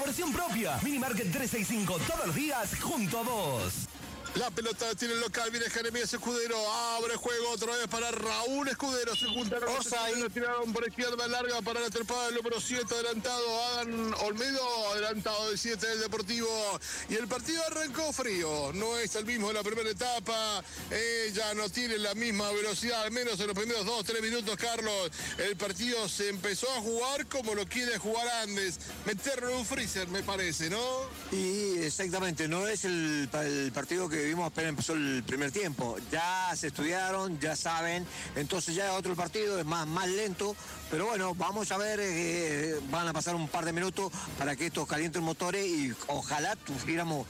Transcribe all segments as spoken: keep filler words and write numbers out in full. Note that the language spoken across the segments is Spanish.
versión propia. Mini Market trescientos sesenta y cinco, todos los días junto a vos. La pelota tiene el local, viene Jeremías Escudero, abre juego otra vez para Raúl Escudero, se juntaron, lo tiraron por izquierda larga para la trepada del número siete adelantado, Adán Olmedo, adelantado del siete del Deportivo, y el partido arrancó frío, no es el mismo de la primera etapa, ella no tiene la misma velocidad, al menos en los primeros dos, tres minutos, Carlos, el partido se empezó a jugar como lo quiere jugar Andes, meterlo en un freezer, me parece, ¿no? Y exactamente, no es el, el partido que vimos apenas empezó el primer tiempo. Ya se estudiaron, ya saben, entonces ya otro partido es más, más lento, pero bueno, vamos a ver, eh, van a pasar un par de minutos para que estos calienten motores y ojalá tuviéramos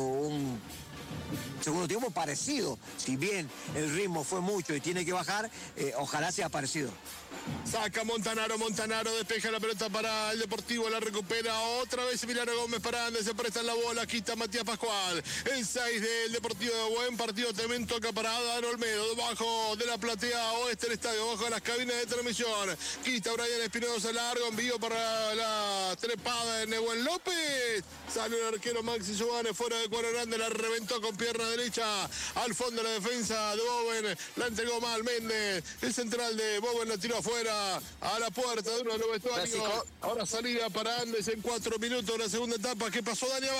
un segundo tiempo parecido. Si bien el ritmo fue mucho y tiene que bajar, eh, ojalá sea parecido. Saca Montanaro, Montanaro despeja la pelota para el Deportivo, la recupera otra vez Emiliano Gómez para Andes, se presta la bola, quita Matías Pascual, el seis del Deportivo, de buen partido también toca para Adán Olmedo, debajo de la platea oeste del estadio, bajo de las cabinas de transmisión, quita Brian Espinosa, largo envío para la trepada de Nehuen López, salió el arquero Maxi Subane fuera de cuadro grande, la reventó con pierna derecha al fondo de la defensa de Bowen, la entregó mal Méndez, el central de Bowen la tiró afuera a la puerta de uno de los vestuarios. Ahora salida para Andes en cuatro minutos de la segunda etapa. ¿Qué pasó, Dani,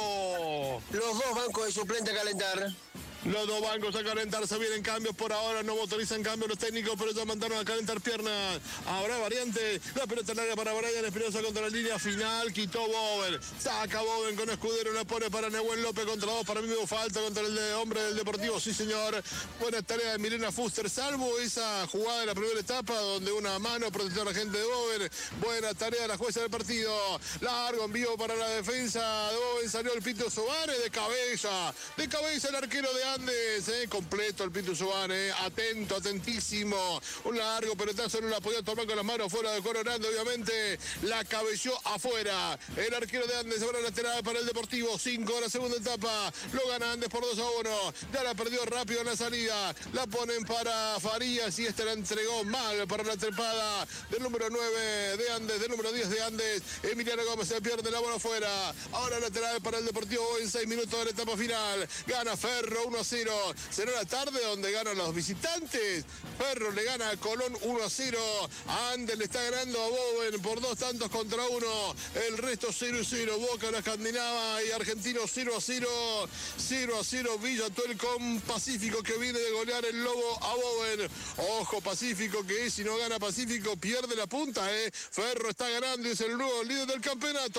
abajo? Los dos bancos de suplente a calentar. Los dos bancos a calentar, se vienen cambios por ahora, no motorizan cambios los técnicos, pero ya mandaron a calentar piernas. Habrá variante, la pelota larga para Brian Espinosa contra la línea final, quitó Bowen, saca Bowen con Escudero, la pone para Nehuen López contra dos, para mí hubo falta contra el de hombre del Deportivo, sí señor, buena tarea de Milena Fuster, salvo esa jugada de la primera etapa, donde una mano protector a la gente de Bowen, buena tarea de la jueza del partido, largo envío para la defensa de Bowen, salió el Pito Sobare de cabeza, de cabeza el arquero de Andes, eh, completo el Pito Subane, eh, atento, atentísimo, un largo pelotazo, no la podía tomar con las manos fuera de Coronando, obviamente la cabeció afuera, el arquero de Andes, ahora lateral para el Deportivo, cinco de la segunda etapa, lo gana Andes por dos a uno, ya la perdió rápido en la salida, la ponen para Farías y este la entregó mal para la trepada del número nueve de Andes, del número diez de Andes, Emiliano Gómez se pierde la bola afuera, ahora lateral para el Deportivo en seis minutos de la etapa final, gana Ferro uno a cero, será la tarde donde ganan los visitantes, Ferro le gana a Colón uno a cero, Andes le está ganando a Bowen por dos tantos contra uno, el resto cero a cero, Boca la Escandinava y Argentino cero a cero, cero a cero Villa Tuel con Pacífico que viene de golear el Lobo a Bowen, ojo Pacífico que si no gana Pacífico pierde la punta, eh. Ferro está ganando y es el nuevo líder del campeonato.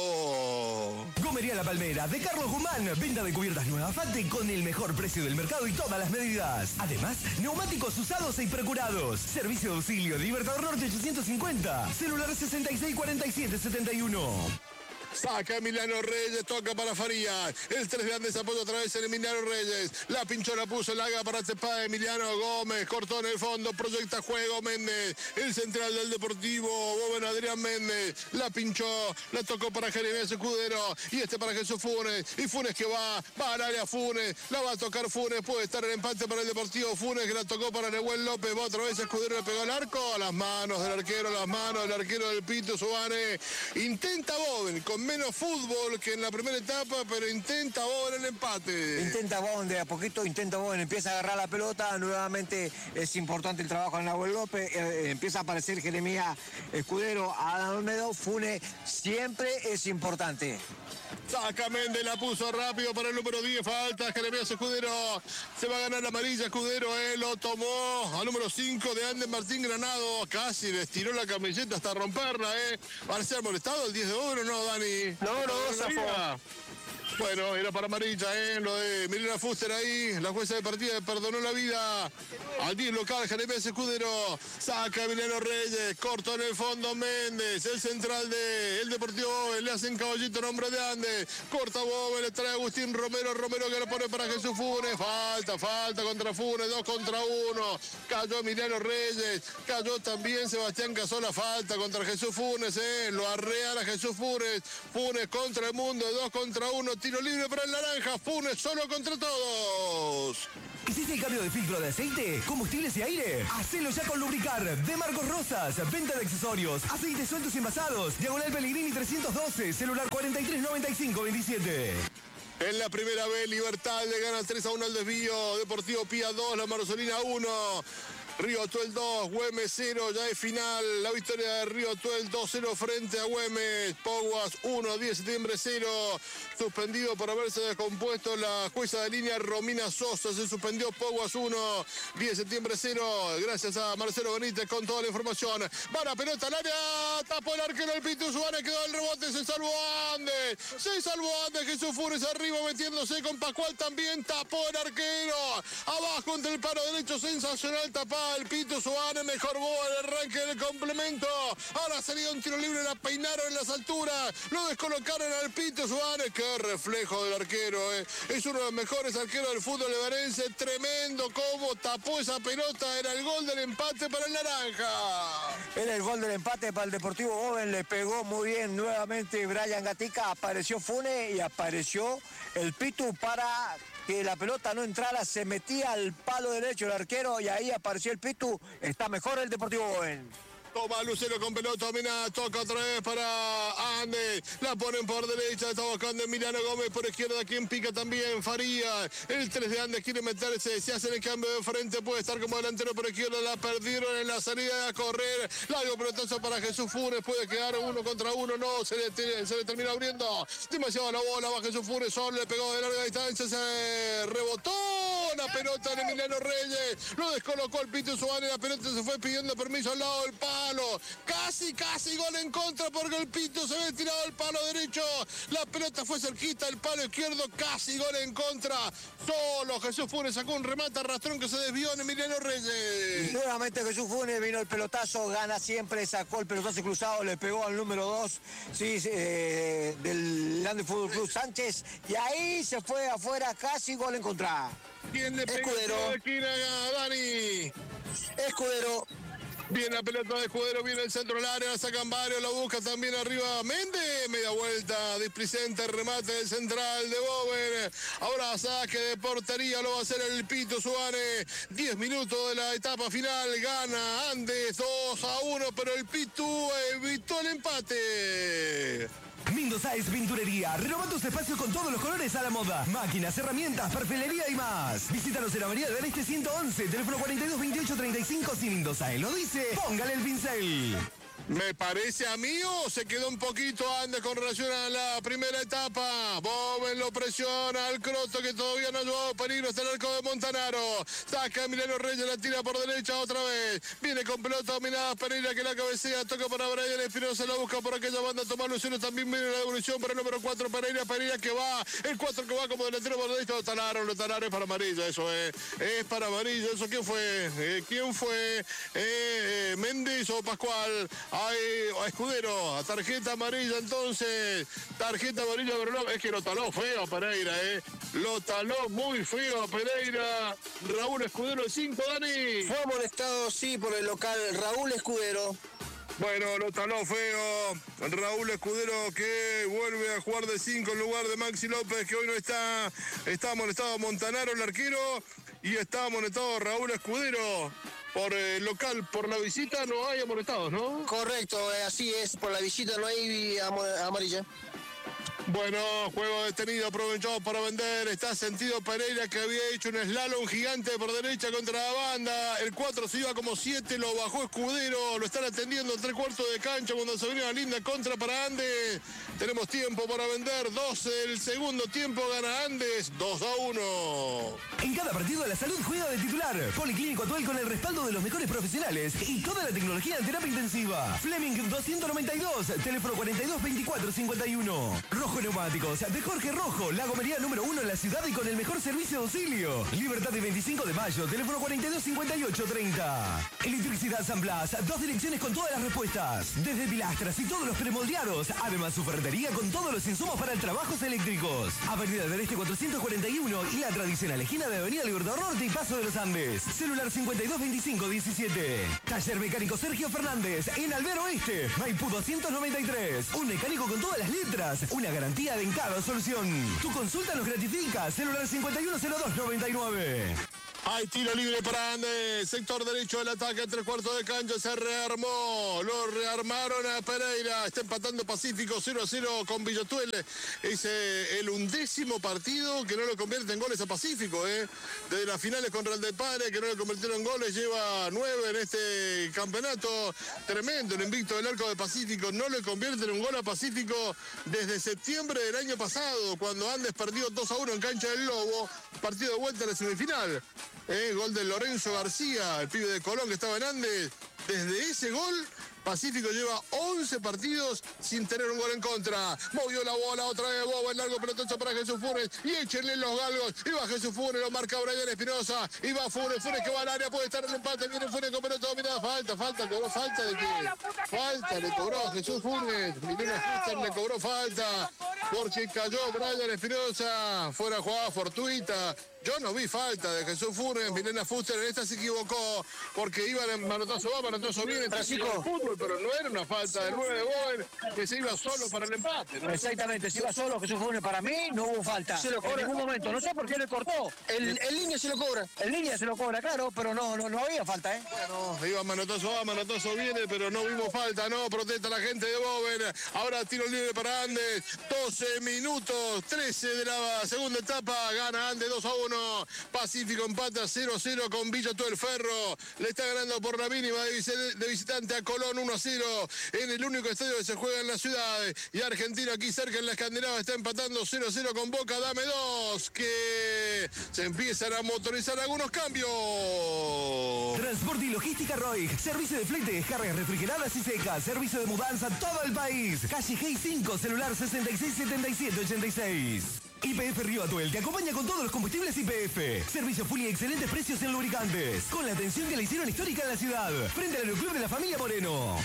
Gomería La Palmera de Carlos Guzmán, venta de cubiertas nuevas Fate con el mejor precio del mercado y todas las medidas. Además, neumáticos usados e procurados. Servicio de auxilio Libertador Norte ochocientos cincuenta. Celular sesenta y seis cuarenta y siete setenta y uno. Saca Emiliano Reyes, toca para Farías. El tres de Andes apoya otra vez en Emiliano Reyes. La pinchó, la puso, la haga para Tepa de Emiliano Gómez. Cortó en el fondo, proyecta juego Méndez. El central del Deportivo, Bowen Adrián Méndez. La pinchó, la tocó para Jeremías Escudero. Y este para Jesús Funes. Y Funes que va, va al área Funes. La va a tocar Funes, puede estar el empate para el Deportivo. Funes que la tocó para Nehuen López. Va otra vez Escudero, le pegó al arco. A las manos del arquero, las manos del arquero del Pito Subane. Intenta Bowen con menos fútbol que en la primera etapa, pero intenta Bowen el empate. Intenta Bowen de a poquito, intenta Bowen, empieza a agarrar la pelota, nuevamente es importante el trabajo de Nehuen López, eh, empieza a aparecer Jeremías Escudero, Adán Olmedo, Funes, siempre es importante. Saca Méndez, la puso rápido para el número diez, falta Jeremías Escudero, se va a ganar la amarilla Escudero, él lo tomó al número cinco de Andes Martín Granado, casi le estiró la camiseta hasta romperla, eh. ¿Parece molestado el diez de oro, no, Dani? No, no, zafó. Bueno, era para amarilla, ¿eh? Lo de Milena Fuster ahí, la jueza de partida perdonó la vida al diez local, Jeremías Escudero, saca Emiliano Reyes, corto en el fondo Méndez, el central de el Deportivo Bowen, le hacen caballito nombre de Andes, corta Bowen, le trae Agustín Romero, Romero que lo pone para Jesús Funes, falta, falta contra Funes, dos contra uno, cayó Emiliano Reyes, cayó también Sebastián Casola, falta contra Jesús Funes, ¿eh? Lo arrean a Jesús Funes, Funes contra el mundo, dos contra uno, tiro libre para el naranja. Funes solo contra todos. ¿Hiciste el cambio de filtro de aceite, combustibles y aire? Hacelo ya con Lubricar, de Marcos Rosas. Venta de accesorios, aceites sueltos y envasados. Diagonal Pellegrini trescientos doce, celular cuarenta y tres noventa y cinco veintisiete. En la primera B, Libertad le gana tres a uno al Desvío. Deportivo Pía dos, La Marzolina uno. Río Tuel dos, Güemes cero, ya es final. La victoria de Río Tuel dos cero frente a Güemes. Poguas uno, diez de septiembre cero. Suspendido por haberse descompuesto la jueza de línea Romina Sosa. Se suspendió Poguas uno, diez de septiembre cero. Gracias a Marcelo Benítez con toda la información. Va la pelota al área. Tapó el arquero el Pitu Suárez. Quedó el rebote. Se salvó Andes. Se salvó Andes. Jesús Funes arriba metiéndose con Pascual también. Tapó el arquero. Abajo entre el paro derecho. Sensacional tapado. El Pito Suárez mejor bola el arranque del complemento. Ahora salió un tiro libre, la peinaron en las alturas. Lo descolocaron al Pito Suárez. Qué reflejo del arquero. Eh. Es uno de los mejores arqueros del fútbol levarense. Tremendo cómo tapó esa pelota. Era el gol del empate para el naranja. Era el gol del empate para el Deportivo Joven. Le pegó muy bien nuevamente Brian Gatica. Apareció Funes y apareció el Pitu para que la pelota no entrara, se metía al palo derecho el arquero y ahí apareció el Pitu. Está mejor el Deportivo Joven. Toma Lucero con pelota, mira, toca otra vez para Andes, la ponen por derecha, está buscando Emiliano Gómez por izquierda, quien pica también, Faría, el tres de Andes quiere meterse, se hace el cambio de frente, puede estar como delantero por izquierda, la perdieron en la salida a correr, largo pelotazo para Jesús Funes, puede quedar uno contra uno, no, se le, se le termina abriendo, demasiado la bola, va Jesús Funes, solo le pegó de larga distancia, se rebotó la pelota de Emiliano Reyes, lo descolocó el Pito Suárez, la pelota se fue pidiendo permiso al lado del palo. Casi, casi gol en contra porque el Pito se había tirado al palo derecho. La pelota fue cerquita, el palo izquierdo, casi gol en contra. Solo Jesús Funes sacó un remate arrastrón que se desvió en Emiliano Reyes. Nuevamente Jesús Funes vino el pelotazo, gana siempre, sacó el pelotazo cruzado, le pegó al número dos sí, eh, del Landy Fútbol Club Sánchez y ahí se fue afuera, casi gol en contra. ¿Quién le pegó Escudero. de esquina a Dani? Escudero. Viene la pelota de Escudero, viene el centro del área, la sacan varios, la busca también arriba Méndez, media vuelta, displicente, remate del central de Boven, ahora saque de portería, lo va a hacer el Pito Suárez, diez minutos de la etapa final, gana Andes dos a uno, pero el Pitu evitó el empate. Mendoza es Pinturería. Renova tus espacios con todos los colores a la moda. Máquinas, herramientas, perfilería y más. Visítanos en la avenida del Este ciento once, teléfono cuarenta y dos veintiocho treinta y cinco. Si Mendoza él lo dice, póngale el pincel. Me parece a mí o se quedó un poquito Andes con relación a la primera etapa. Boven lo presiona al Croto que todavía no ha llevado peligro hasta el arco de Montanaro. Saca a Emiliano Reyes, la tira por derecha otra vez. Viene con pelota dominada Pereira que la cabecea, toca para Brian Espinosa, la busca por aquella banda. Tomás Luciano también viene la devolución para el número cuatro Pereira. Pereira que va, el cuatro que va como delantero por derecha. Lo talaron, lo talaron, es para amarilla, eso es. Es para amarilla, ¿eso quién fue? Eh, ¿Quién fue? Eh, eh, Méndez o Pascual. Hay Escudero, tarjeta amarilla entonces, tarjeta amarilla, pero no, es que lo taló feo Pereira, eh. Lo taló muy feo Pereira. Raúl Escudero, el cinco, Dani. Fue amonestado, sí, por el local Raúl Escudero. Bueno, lo taló feo. Raúl Escudero que vuelve a jugar de cinco en lugar de Maxi López, que hoy no está. Está amonestado Montanaro, el arquero, y está amonestado Raúl Escudero. Por el local, por la visita no hay amonestados, ¿no? Correcto, eh, así es, por la visita no hay am- amarilla. Bueno, juego detenido, aprovechado para vender. Está sentido Pereira que había hecho un slalom gigante por derecha contra la banda. El cuatro se iba como siete, lo bajó Escudero. Lo están atendiendo en tres cuartos de cancha cuando se viene una linda contra para Andes. Tenemos tiempo para vender. doce el segundo tiempo, gana Andes dos a uno. En cada partido de la salud juega de titular. Policlínico Atuel con el respaldo de los mejores profesionales y toda la tecnología en terapia intensiva. Fleming doscientos noventa y dos, teléfono cuarenta y dos veinticuatro cincuenta y uno. Rojo Neumáticos de Jorge Rojo, la gomería número uno en la ciudad y con el mejor servicio de auxilio. Libertad de veinticinco de mayo, teléfono cuarenta y dos cincuenta y ocho treinta. Electricidad San Blas, dos direcciones con todas las respuestas. Desde pilastras y todos los premoldeados. Además, su ferretería con todos los insumos para trabajos eléctricos. Avenida del Este cuatrocientos cuarenta y uno y la tradicional esquina de Avenida Libertador Norte y Paso de los Andes. Celular cincuenta y dos veinticinco diecisiete. Taller mecánico Sergio Fernández en Albero Oeste, Maipú doscientos noventa y tres. Un mecánico con todas las letras. Una garantía garantía en cada solución. Tu consulta nos gratifica. Celular cincuenta y uno cero dos noventa y nueve. Hay tiro libre para Andes, sector derecho del ataque, tres cuartos de cancha, se rearmó, lo rearmaron a Pereira, está empatando Pacífico cero a cero con Villotuel, es eh, el undécimo partido que no lo convierte en goles a Pacífico, eh. Desde las finales contra el de Padre, que no lo convirtieron en goles, lleva nueve en este campeonato, tremendo el invicto del arco de Pacífico, no le convierten un gol a Pacífico desde septiembre del año pasado, cuando Andes perdió dos a uno en cancha del Lobo, partido de vuelta a la semifinal. Eh, gol de Lorenzo García, el pibe de Colón que estaba en Andes. Desde ese gol, Pacífico lleva once partidos sin tener un gol en contra. Movió la bola otra vez, Bobo, el largo pelotazo para Jesús Funes. Y échenle los galgos. Y va Jesús Funes, lo marca Brian Espinosa. Y va Funes, Funes que va al área, puede estar en el empate. Viene Funes con pelota dominada. Falta, falta, cobró falta de que. Falta, le cobró a Jesús Funes. Milena Fuster le cobró falta. Porque cayó Brian Espinosa. Fuera jugada fortuita. Yo no vi falta de Jesús Funes, Milena Fuster en esta se equivocó porque iban en manotazo va, manotazo viene, Francisco, fútbol, pero no era una falta del nueve de Bowen que se iba solo para el empate, ¿no? Exactamente, se iba solo Jesús Funes, para mí no hubo falta. Se lo cobra. En ningún momento, no sé por qué le cortó. El, el línea se lo cobra. En línea se lo cobra, claro, pero no, no, no había falta, ¿eh? Bueno, iba manotazo va, manotazo viene, pero no vimos falta, no, protesta la gente de Bowen. Ahora tiro libre para Andes, doce minutos, trece de la segunda etapa, gana Andes dos a uno. Pacífico empata cero a cero con Villotuel el Ferro. Le está ganando por la mínima de visitante a Colón uno a cero en el único estadio que se juega en la ciudad. Y Argentina aquí cerca en la Escandinavia está empatando cero a cero con Boca. Dame dos, que se empiezan a motorizar algunos cambios. Transporte y logística Roig. Servicio de flete, cargas refrigeradas y secas. Servicio de mudanza a todo el país. Calle G cinco, celular sesenta y seis setenta y siete ochenta y seis. Y P F Río Atuel te acompaña con todos los combustibles Y P F. Servicio full y excelentes precios en lubricantes. Con la atención que le hicieron histórica en la ciudad. Frente al Aeroclub de la Familia Moreno.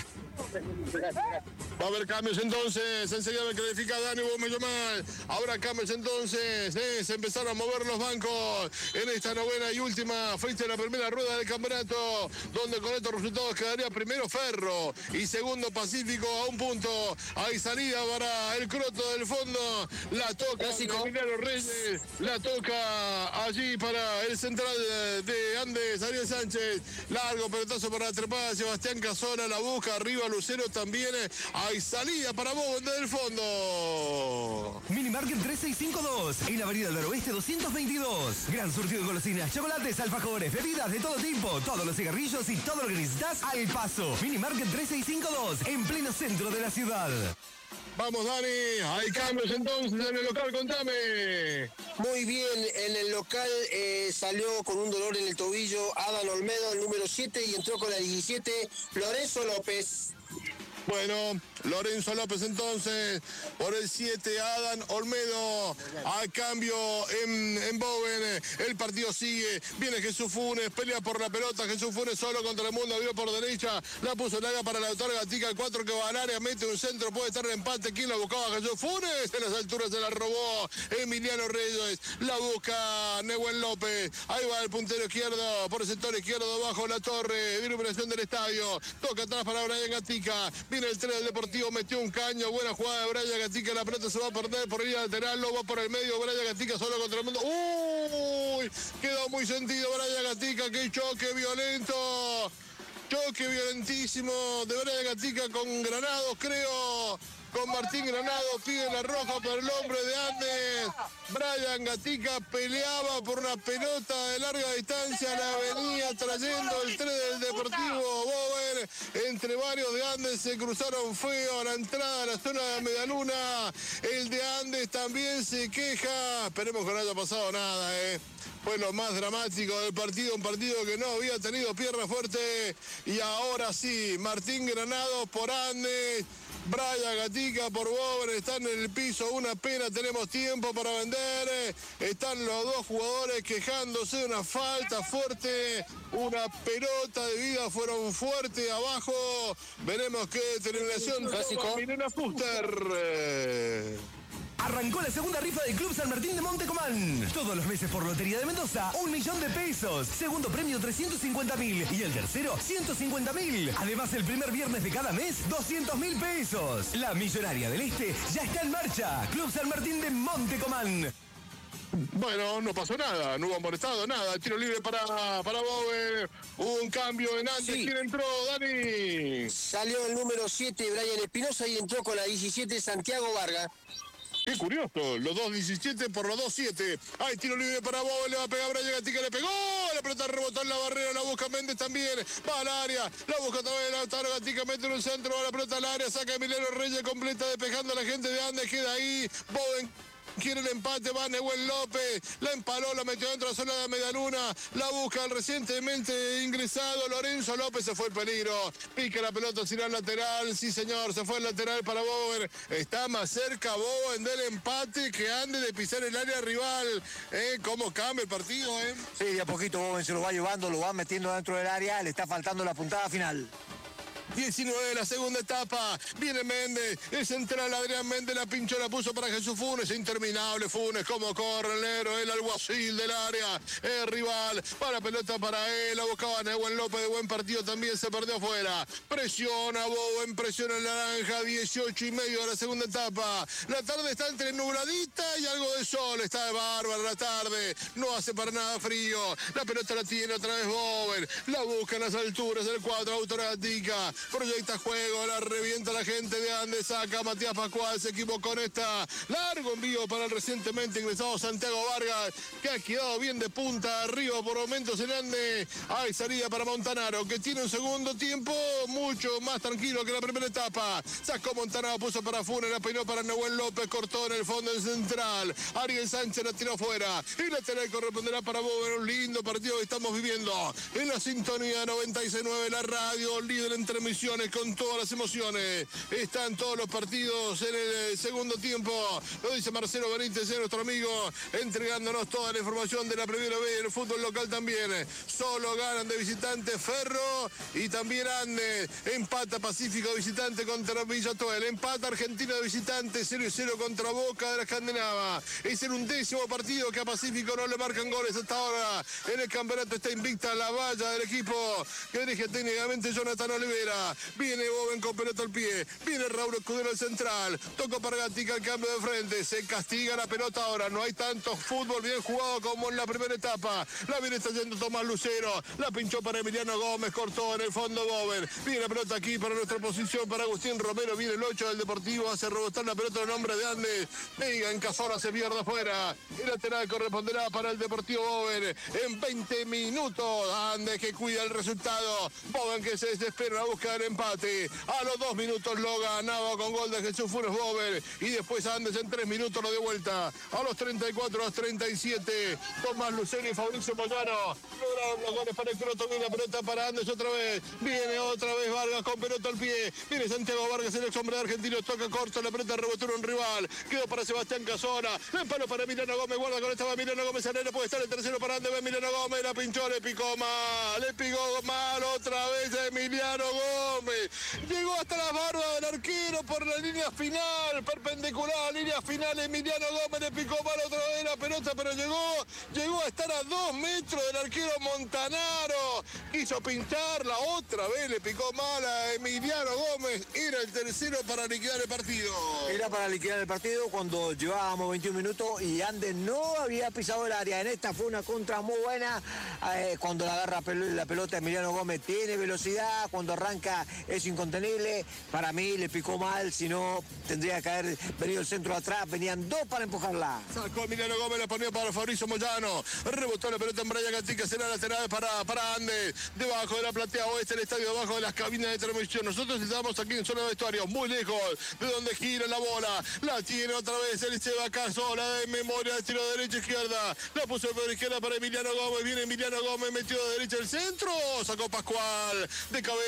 Va a haber cambios entonces, enseguida me clarifica Dani Bomellomar. Ahora cambios entonces, eh, se empezaron a mover los bancos en esta novena y última fecha de la primera rueda del campeonato, donde con estos resultados quedaría primero Ferro y segundo Pacífico a un punto. Hay salida para el Croto del fondo, la toca Emiliano Reyes, la toca allí para el central de, de Andes, Ariel Sánchez, largo pelotazo para la trepada, Sebastián Casona la busca, arriba Lucero también. Hay salida para Bowen desde el fondo. Minimarket tres seis cinco dos, en la avenida del Oeste doscientos veintidós. Gran surtido de golosinas, chocolates, alfajores, bebidas de todo tipo, todos los cigarrillos y todo lo que necesitas al paso. Minimarket tres seis cinco dos, en pleno centro de la ciudad. Vamos, Dani, hay cambios entonces en el local, contame. Muy bien, en el local eh, salió con un dolor en el tobillo Adán Olmedo, el número siete, y entró con la diecisiete, Lorenzo López. Bueno, Lorenzo López entonces, por el siete, Adán Olmedo, a cambio en, en Bowen, el partido sigue, viene Jesús Funes, pelea por la pelota, Jesús Funes solo contra el mundo, abrió por derecha, la puso en área para la autor Gatica, el cuatro que va al área, mete un centro, puede estar en empate, ¿quién la buscaba? Jesús Funes, en las alturas se la robó Emiliano Reyes, la busca Nehuen López, ahí va el puntero izquierdo, por el sector izquierdo, bajo la torre de iluminación del estadio, toca atrás para Brian Gatica, viene el tren del Deportivo, metió un caño, buena jugada de Brian Gatica, la pelota se va a perder por línea lateral, lo va por el medio, Brian Gatica solo contra el mundo. ¡Uy! Quedó muy sentido Brian Gatica, qué choque violento, choque violentísimo de Brian Gatica con Granados, creo, con Martín Granado, pide la roja por el hombre de Andes. Brian Gatica peleaba por una pelota de larga distancia, la venía trayendo el tren del Deportivo Bowen. Entre varios de Andes se cruzaron feo a la entrada de la zona de Medialuna. El de Andes también se queja. Esperemos que no haya pasado nada, eh. Fue lo más dramático del partido, un partido que no había tenido pierna fuerte. Y ahora sí, Martín Granado por Andes, Brian Gatica por Bowen, están en el piso, una pena, tenemos tiempo para vender. Están los dos jugadores quejándose de una falta fuerte, una pelota de vida, fueron fuertes abajo. Veremos qué determinación toma Milena Fuster. Arrancó la segunda rifa del Club San Martín de Montecomán. Todos los meses por Lotería de Mendoza, un millón de pesos. Segundo premio, trescientos cincuenta mil. Y el tercero, ciento cincuenta mil. Además, el primer viernes de cada mes, doscientos mil pesos. La Millonaria del Este ya está en marcha. Club San Martín de Montecomán. Bueno, no pasó nada, no hubo molestado, nada. Tiro libre para, para Bobe. Hubo un cambio en antes. Sí. ¿Quién entró, Dani? Salió el número siete, Brian Espinosa, y entró con la diecisiete, Santiago Vargas. Qué curioso, los dos diecisiete por los dos siete. Hay tiro libre para Bobe, le va a pegar Brian Gatica, le pegó. La pelota rebotó en la barrera, la busca Méndez también. Va al área, la busca también Lautaro Gatica, mete en el centro, va la pelota al área, saca Emiliano Reyes completa, despejando a la gente de Andes, queda ahí. Bobe quiere el empate, va Neuel López, la empaló, la metió dentro de la zona de Medialuna, la busca el recientemente ingresado Lorenzo López, se fue el peligro, pica la pelota, tira al lateral, sí señor, se fue el lateral para Bowen, está más cerca Bowen del empate que ande de pisar el área rival, ¿eh? ¿Cómo cambia el partido? Eh? Sí, de a poquito Bowen se lo va llevando, lo va metiendo dentro del área, le está faltando la puntada final. diecinueve de la segunda etapa, viene Méndez, el central Adrián Méndez, la pinchó, la puso para Jesús Funes, interminable Funes, como corre el negro, el alguacil del área, el rival, para pelota para él, la buscaba Neuel López, de buen partido también, se perdió afuera, presiona Bowen, presiona el naranja, dieciocho y medio de la segunda etapa, la tarde está entre nubladita y algo de sol, está de bárbara la tarde, no hace para nada frío, la pelota la tiene otra vez Bowen, la busca en las alturas del cuadro, Autorática, proyecta juego, la revienta la gente de Andes, saca Matías Pascual, se equivocó con esta, largo envío para el recientemente ingresado Santiago Vargas, que ha quedado bien de punta arriba por momentos el Ande, hay salida para Montanaro, que tiene un segundo tiempo mucho más tranquilo que la primera etapa, sacó Montanaro, puso para Funes, la peinó para Neuel López, cortó en el fondo del central, Ariel Sánchez la tiró afuera, y lateral corresponderá para Bowen, un lindo partido que estamos viviendo, en la sintonía noventa y seis nueve, la radio, líder en transmisión, con todas las emociones, están todos los partidos en el segundo tiempo, lo dice Marcelo Benítez, nuestro amigo, entregándonos toda la información de la Primera B, el fútbol local también, solo ganan de visitante Ferro y también Andes, empata Pacífico visitante contra Villatuel, empata Argentina de visitante cero y cero contra Boca de la Escandinava, es el undécimo partido que a Pacífico no le marcan goles hasta ahora, en el campeonato está invicta la valla del equipo que dirige técnicamente Jonathan Olivera. Viene Bowen con pelota al pie, viene Raúl Escudero al central, tocó para Gatica el cambio de frente, se castiga la pelota ahora, no hay tanto fútbol bien jugado como en la primera etapa, la viene está yendo Tomás Lucero, la pinchó para Emiliano Gómez, cortó en el fondo Bowen, viene la pelota aquí para nuestra posición, para Agustín Romero, viene el ocho del Deportivo, hace rebotar la pelota en nombre de Andes, Vega en Cazorla se pierde afuera, el lateral corresponderá para el Deportivo Bowen, en veinte minutos, Andes que cuida el resultado, Bowen que se desespera, la busca el empate, a los dos minutos lo ganaba con gol de Jesús Funes Bowen y después Andes en tres minutos lo dio vuelta, a los treinta y cuatro, a los treinta y siete, Tomás Lucero y Fabricio Moyano lograron los goles para el Croto, viene la pelota para Andes otra vez, viene otra vez Vargas con pelota al pie, viene Santiago Vargas, el ex hombre argentino, toca corto, la pelota rebotó en un rival, quedó para Sebastián Cazorla, la empaló para Emiliano Gómez, guarda con esta va Emiliano Gómez, Arena puede estar el tercero para Andes, va Emiliano Gómez, la pinchó, le picó mal, le picó mal otra vez a Emiliano Gómez, llegó hasta la barba del arquero por la línea final, perpendicular a la línea final, Emiliano Gómez le picó mal otra vez la pelota, pero llegó, llegó a estar a dos metros del arquero Montanaro, quiso pincharla, otra vez le picó mal a Emiliano Gómez, era el tercero para liquidar el partido. Era para liquidar el partido cuando llevábamos veintiún minutos y Andes no había pisado el área, en esta fue una contra muy buena, eh, cuando la agarra la pelota Emiliano Gómez tiene velocidad, cuando arranca es incontenible, para mí le picó mal, si no tendría que haber venido el centro atrás, venían dos para empujarla. Sacó Emiliano Gómez, la ponía para Fabricio Moyano, rebotó la pelota en Brian Gatica, será lateral para, para Andes, debajo de la platea oeste del estadio, debajo de las cabinas de transmisión, nosotros estamos aquí en zona de vestuario, muy lejos de donde gira la bola, la tiene otra vez el Seba Cazorla de memoria, de tiro de derecha izquierda, la puso por izquierda para Emiliano Gómez, viene Emiliano Gómez, metió de derecha el centro, sacó Pascual de cabeza,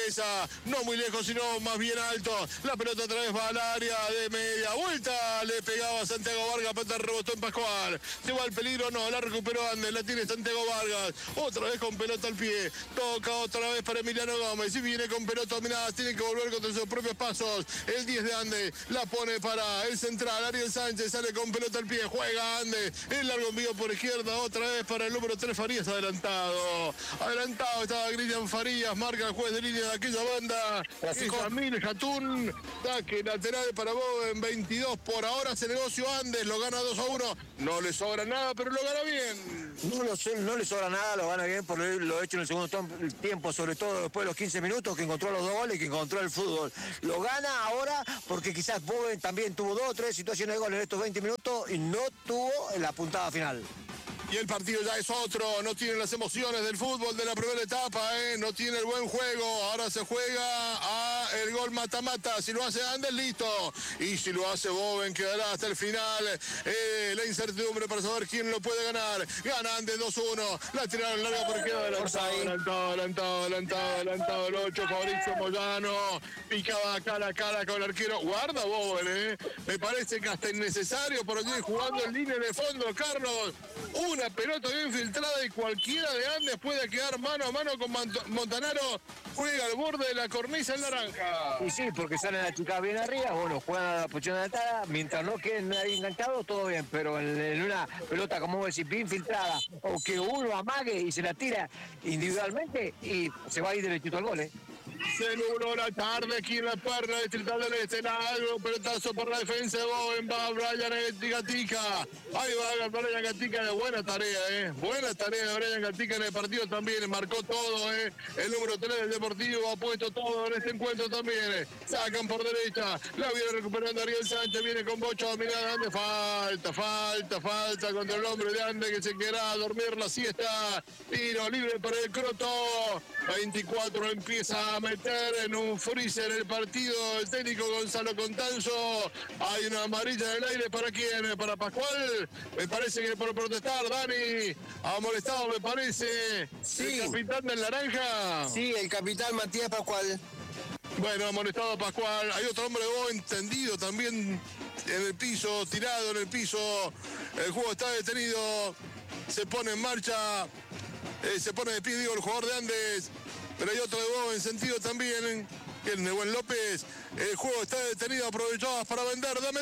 Vargas, no muy lejos, sino más bien alto. La pelota otra vez va al área de media vuelta. Le pegaba a Santiago Vargas, pelota rebotó en Pascual. Se va al peligro, no, la recuperó Andes, la tiene Santiago Vargas. Otra vez con pelota al pie. Toca otra vez para Emiliano Gómez. Y viene con pelota dominada, tiene que volver contra sus propios pasos. El diez de Andes la pone para el central. Ariel Sánchez sale con pelota al pie. Juega Andes. El largo envío por izquierda. Otra vez para el número tres, Farías adelantado. Adelantado estaba Cristian Farías. Marca el juez de línea de aquella banda. Jamil Jatún. Taque lateral para Boven. veintidós por ahora. Se negocio Andes. Lo gana dos a uno. No le sobra nada, pero lo gana bien. No, no, no le sobra nada, lo gana bien por lo hecho en el segundo tiempo, sobre todo después de los quince minutos, que encontró los dos goles y que encontró el fútbol. Lo gana ahora porque quizás Boven también tuvo dos o tres situaciones de gol en estos veinte minutos y no tuvo la puntada final. Y el partido ya es otro, no tiene las emociones del fútbol de la primera etapa, ¿eh? No tiene el buen juego, ahora se juega a el gol mata-mata, si lo hace Andes, listo, y si lo hace Boven, quedará hasta el final, eh, la incertidumbre para saber quién lo puede ganar. Gana Andes dos uno, la tiraron larga porque queda adelantado, adelantado, adelantado, adelantado, adelantado, el ocho, Fabricio Moyano, picaba cara a cara con el arquero, guarda Boven, ¿eh? Me parece que hasta innecesario por allí jugando en línea de fondo, Carlos. Una pelota bien filtrada y cualquiera de Andes puede quedar mano a mano con Montanaro. Juega al borde de la cornisa en naranja. Y sí, porque salen a chicar bien arriba, bueno, juegan a la posición adelantada, mientras no queden nadie enganchado, todo bien, pero en, en una pelota, como vos decís, bien filtrada, o que uno amague y se la tira individualmente y se va a ir derechito al gol, ¿eh? Se nubló la tarde aquí en la perna de Distrital del Este. Largo pelotazo por la defensa de Boven. Va Brian Gatica. Ahí va Brian Gatica de buena tarea, ¿eh? Buena tarea de Brian Gatica en el partido también. Marcó todo, ¿eh? El número tres del Deportivo ha puesto todo en este encuentro también, ¿eh? Sacan por derecha. La viene recuperando Ariel Sánchez. Viene con Bocho dominada. Andes. Falta, falta, falta contra el hombre de Andes que se quedará a dormir la siesta. Tiro libre para el Croto. veinticuatro empieza a meter en un freezer el partido el técnico Gonzalo Contanzo. Hay una amarilla en el aire, ¿para quién? Para Pascual, me parece que por protestar. Dani ha molestado, me parece, sí. El capitán del naranja. Sí, el capitán Matías Pascual. Bueno, ha molestado a Pascual. Hay otro hombre de Boven entendido también en el piso, tirado en el piso. El juego está detenido, se pone en marcha, eh, se pone de pie, digo, el jugador de Andes. Pero hay otro de Boven sentido también, que es Nehuen López. El juego está detenido, aprovechadas para vender, dame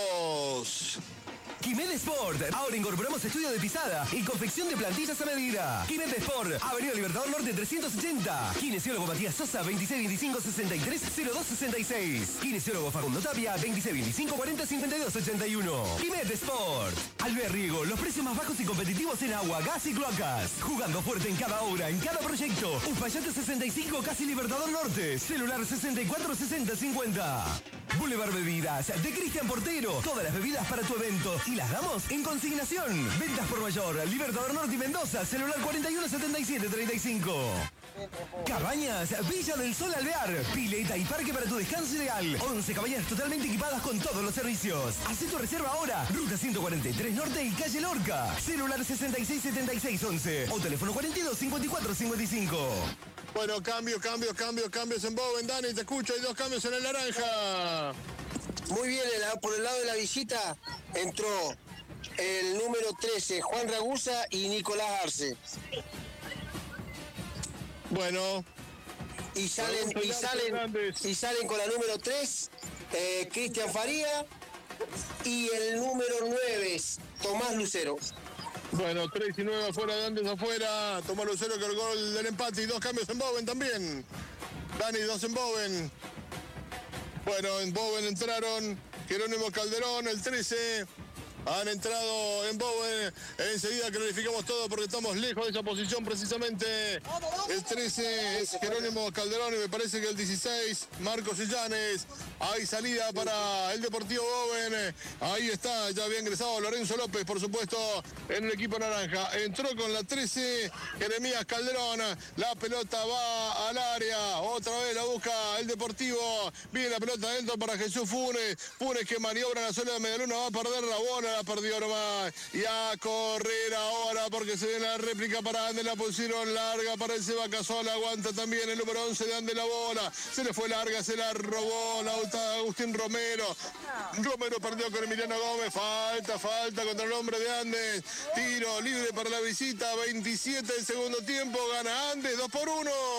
dos. Quimet Sport. Ahora incorporamos estudio de pisada y confección de plantillas a medida. Quimet Sport. Avenida Libertador Norte trescientos ochenta. Kinesiólogo Matías Sosa, veintiséis veinticinco sesenta y tres cero dos sesenta y seis. Kinesiólogo Facundo Tapia, veintiséis veinticinco cuarenta cincuenta y dos ochenta y uno. Quimet Sport. Alvear Riego. Los precios más bajos y competitivos en agua, gas y cloacas. Jugando fuerte en cada obra, en cada proyecto. Uspallate sesenta y cinco, casi Libertador Norte. Celular sesenta y cuatro sesenta cincuenta. Boulevard Bebidas de Cristian Portero. Todas las bebidas para tu evento y las damos en consignación. Ventas por mayor. Libertador Norte y Mendoza. Celular cuarenta y uno setenta y siete treinta y cinco. Cabañas Villa del Sol Alvear. Pileta y parque para tu descanso ideal. once cabañas totalmente equipadas con todos los servicios. Haz tu reserva ahora. Ruta ciento cuarenta y tres Norte y calle Lorca. Celular sesenta y seis setenta y seis once o teléfono cuarenta y dos cincuenta y cuatro cincuenta y cinco. Bueno, cambios, cambios, cambios, cambios en Boven. Dani, te escucho, hay dos cambios en el naranja. Muy bien, por el lado de la visita entró el número trece, Juan Ragusa, y Nicolás Arce. Bueno. Y salen, y salen, y salen con la número tres, eh, Cristian Faría, y el número nueve, Tomás Lucero. Bueno, tres y nueve afuera, de Andes afuera. Tomás Lucero que el gol del empate y dos cambios en Boven también. Dani, dos en Boven. Bueno, en Boven entraron Jerónimo Calderón, el trece. Han entrado en Boven. Enseguida clarificamos todo porque estamos lejos de esa posición precisamente. El trece es Jerónimo Calderón y me parece que el dieciséis, Marcos Illanes. Hay salida para el Deportivo Boven. Ahí está, ya había ingresado Lorenzo López, por supuesto, en el equipo naranja. Entró con la trece, Jeremías Calderón. La pelota va al área. Otra vez la busca el Deportivo. Viene la pelota adentro para Jesús Funes. Funes que maniobra en la zona de Medialuna. Va a perder la bola. la perdió nomás. Y a correr ahora porque se viene la réplica para Andes. La pusieron larga para el Seba Casola. Aguanta también el número once de Andes la bola. Se le fue larga, se la robó la Agustín Romero. Romero perdió con Emiliano Gómez. Falta, falta contra el hombre de Andes. Tiro libre para la visita. veintisiete del segundo tiempo. Gana Andes dos por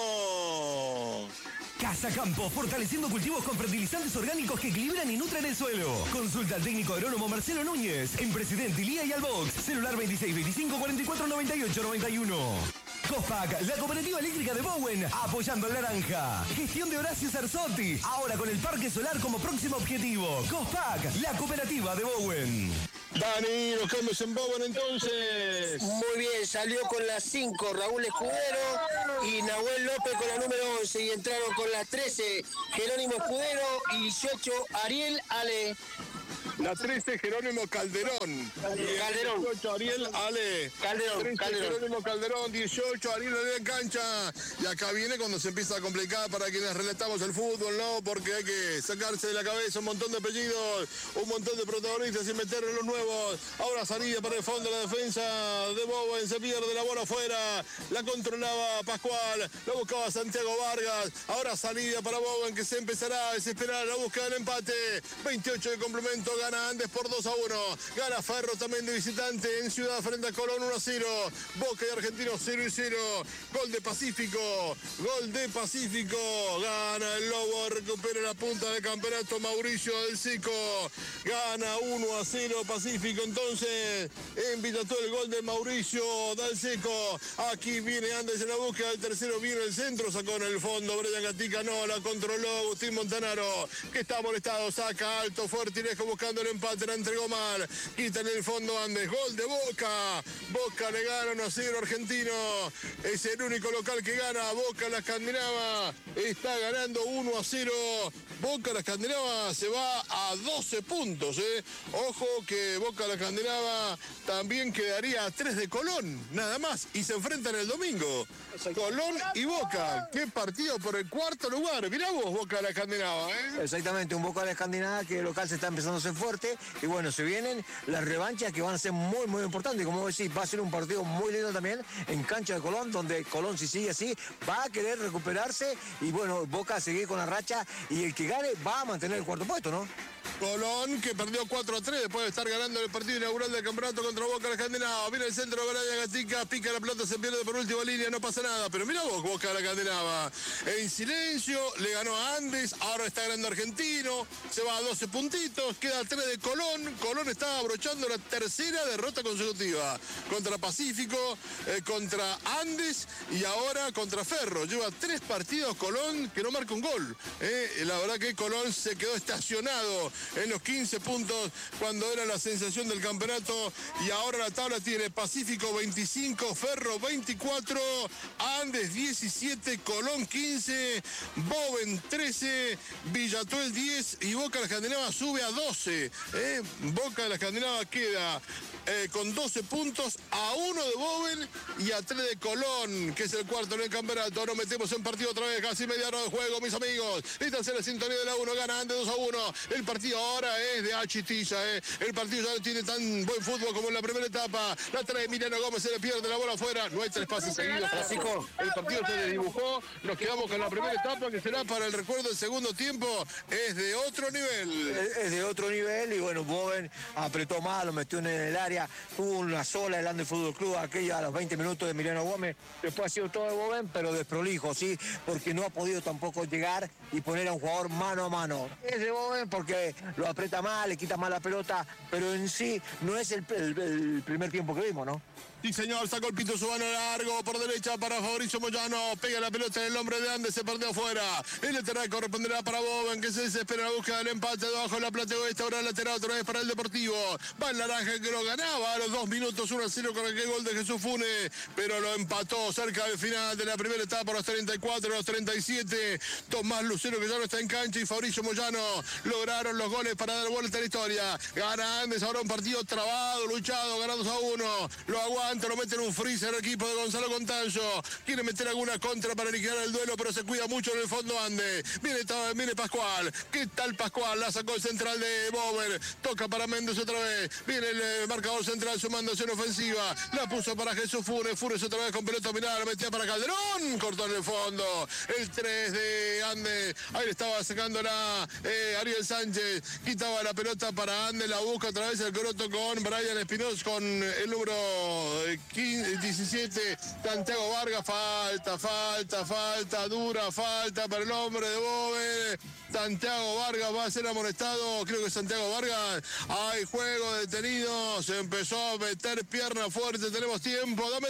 uno. Casa Campo, fortaleciendo cultivos con fertilizantes orgánicos que equilibran y nutren el suelo. Consulta al técnico agrónomo Marcelo Núñez en Presidente Ilía y Albox. Celular veintiséis veinticinco cuarenta y cuatro noventa y ocho noventa y uno. Cospac, la cooperativa eléctrica de Bowen, apoyando al naranja. Gestión de Horacio Cerzotti, ahora con el parque solar como próximo objetivo. Cospac, la cooperativa de Bowen. Dani, los cambios en Bowen entonces. Muy bien, salió con la cinco Raúl Escudero y Nahuel López con la número once. Y entraron con la trece Jerónimo Escudero y dieciocho Ariel Ale. La trece, Jerónimo Calderón. Calderón. dieciocho, Ariel Ale. Calderón, trece, Calderón. Jerónimo Calderón, dieciocho, Ariel Ale en cancha. Y acá viene cuando se empieza a complicar para quienes relatamos el fútbol, ¿no? Porque hay que sacarse de la cabeza un montón de apellidos, un montón de protagonistas y meterle los nuevos. Ahora salida para el fondo de la defensa de Bowen. Se pierde la bola afuera. La controlaba Pascual. La buscaba Santiago Vargas. Ahora salida para Bowen que se empezará a desesperar la búsqueda del empate. veintiocho de complemento. Gana Andes por dos a uno. Gana Ferro también de visitante en Ciudad frente a Colón uno a cero. Boca y Argentinos cero y cero. Gol de Pacífico. Gol de Pacífico. Gana el Lobo. Recupera la punta del campeonato Mauricio del Cico. Gana uno a cero Pacífico. Entonces en Villató el gol de Mauricio del Cico. Aquí viene Andes en la búsqueda. El tercero viene el centro. Sacó en el fondo. Brian Gatica no. La controló Agustín Montanaro. Que está molestado. Saca alto. Fuertinesco buscando el empate, la entregó mal. Quita en el fondo Andes. Gol de Boca. Boca le gana uno a cero Argentino. Es el único local que gana. Boca la Escandinava. Está ganando uno a cero. Boca la Escandinava se va a doce puntos. ¿eh? Ojo que Boca la Escandinava también quedaría a tres de Colón. Nada más. Y se enfrentan el domingo. Colón y Boca. Qué partido por el cuarto lugar. Mirá vos, Boca la Escandinava. ¿eh? Exactamente, un Boca de la Escandinava que el local se está empezando a hacer fuerte y bueno, se vienen las revanchas que van a ser muy muy importantes. Como decís, va a ser un partido muy lindo también en cancha de Colón, donde Colón, si sigue así, va a querer recuperarse y bueno, Boca a seguir con la racha y el que gane va a mantener el cuarto puesto, ¿no? Colón que perdió cuatro a tres después de estar ganando el partido inaugural del campeonato contra Boca la Escandinava. Viene el centro de Brian Gatica, pica la pelota, se pierde por última línea, no pasa nada. Pero mira vos, Boca la Escandinava. En silencio, le ganó a Andes, ahora está ganando Argentino, se va a doce puntitos, queda tres de Colón. Colón está abrochando la tercera derrota consecutiva contra Pacífico, eh, contra Andes y ahora contra Ferro. Lleva tres partidos Colón que no marca un gol. Eh. La verdad que Colón se quedó estacionado en los quince puntos cuando era la sensación del campeonato y ahora la tabla tiene Pacífico veinticinco, Ferro veinticuatro, Andes diecisiete, Colón quince, Bowen trece, Villatuel diez y Boca la Escandinava sube a doce. ¿eh? Boca la Escandinava queda eh, con doce puntos a uno de Bowen y a tres de Colón, que es el cuarto en el campeonato. Ahora metemos en partido otra vez, casi media hora de juego, mis amigos. Esta es la sintonía de la uno, gana Andes dos a uno. El partido ahora es de achitilla, ¿eh? El partido ya no tiene tan buen fútbol como en la primera etapa. La trae Emiliano Gómez, se le pierde la bola afuera. No hay tres pases seguidos. Francisco, el partido se desdibujó. Nos quedamos con la primera etapa, que será para el recuerdo del segundo tiempo. Es de otro nivel. Es, es de otro nivel y bueno, Bowen apretó mal, lo metió en el área. Tuvo una sola el Andes Fútbol Club, aquella a los veinte minutos de Emiliano Gómez. Después ha sido todo de Bowen, pero desprolijo, ¿sí? Porque no ha podido tampoco llegar y poner a un jugador mano a mano. Es de Bowen porque lo aprieta mal, le quita mal la pelota, pero en sí no es el, el, el primer tiempo que vimos, ¿no? Sí, señor, sacó el pito Subano largo por derecha para Fabricio Moyano. Pega la pelota en el hombre de Andes, se perdió afuera. El lateral corresponderá para Bowen, que se desespera en la búsqueda del empate debajo de la platea oeste. Ahora el lateral otra vez para el Deportivo. Va el naranja que lo ganaba a los dos minutos, uno a cero con aquel gol de Jesús Funes, pero lo empató cerca del final de la primera etapa, a los treinta y cuatro, a los treinta y siete. Tomás Lucero, que ya no está en cancha, y Fabricio Moyano lograron los goles para dar vuelta a la historia. Gana Andes, ahora un partido trabado, luchado, ganados a uno. Lo aguanta aguanta, lo mete en un freezer el equipo de Gonzalo Contanzo. Quiere meter alguna contra para liquidar el duelo, pero se cuida mucho en el fondo Ande. Viene, viene Pascual. ¿Qué tal Pascual? La sacó el central de Bober. Toca para Méndez otra vez. Viene el eh, marcador central sumándose en ofensiva. La puso para Jesús Funes. Funes otra vez con pelota mirada. La metía para Calderón. Cortó en el fondo. El tres de Ande. Ahí le estaba sacando la eh, Ariel Sánchez. Quitaba la pelota para Ande. La busca otra vez el Croto con Brian Espinosa con el número quince, diecisiete. Santiago Vargas. Falta, falta, falta. Dura falta para el hombre de Bober. Santiago Vargas va a ser amonestado. Creo que Santiago Vargas. Hay juego detenido. Se empezó a meter pierna fuerte. Tenemos tiempo. Dame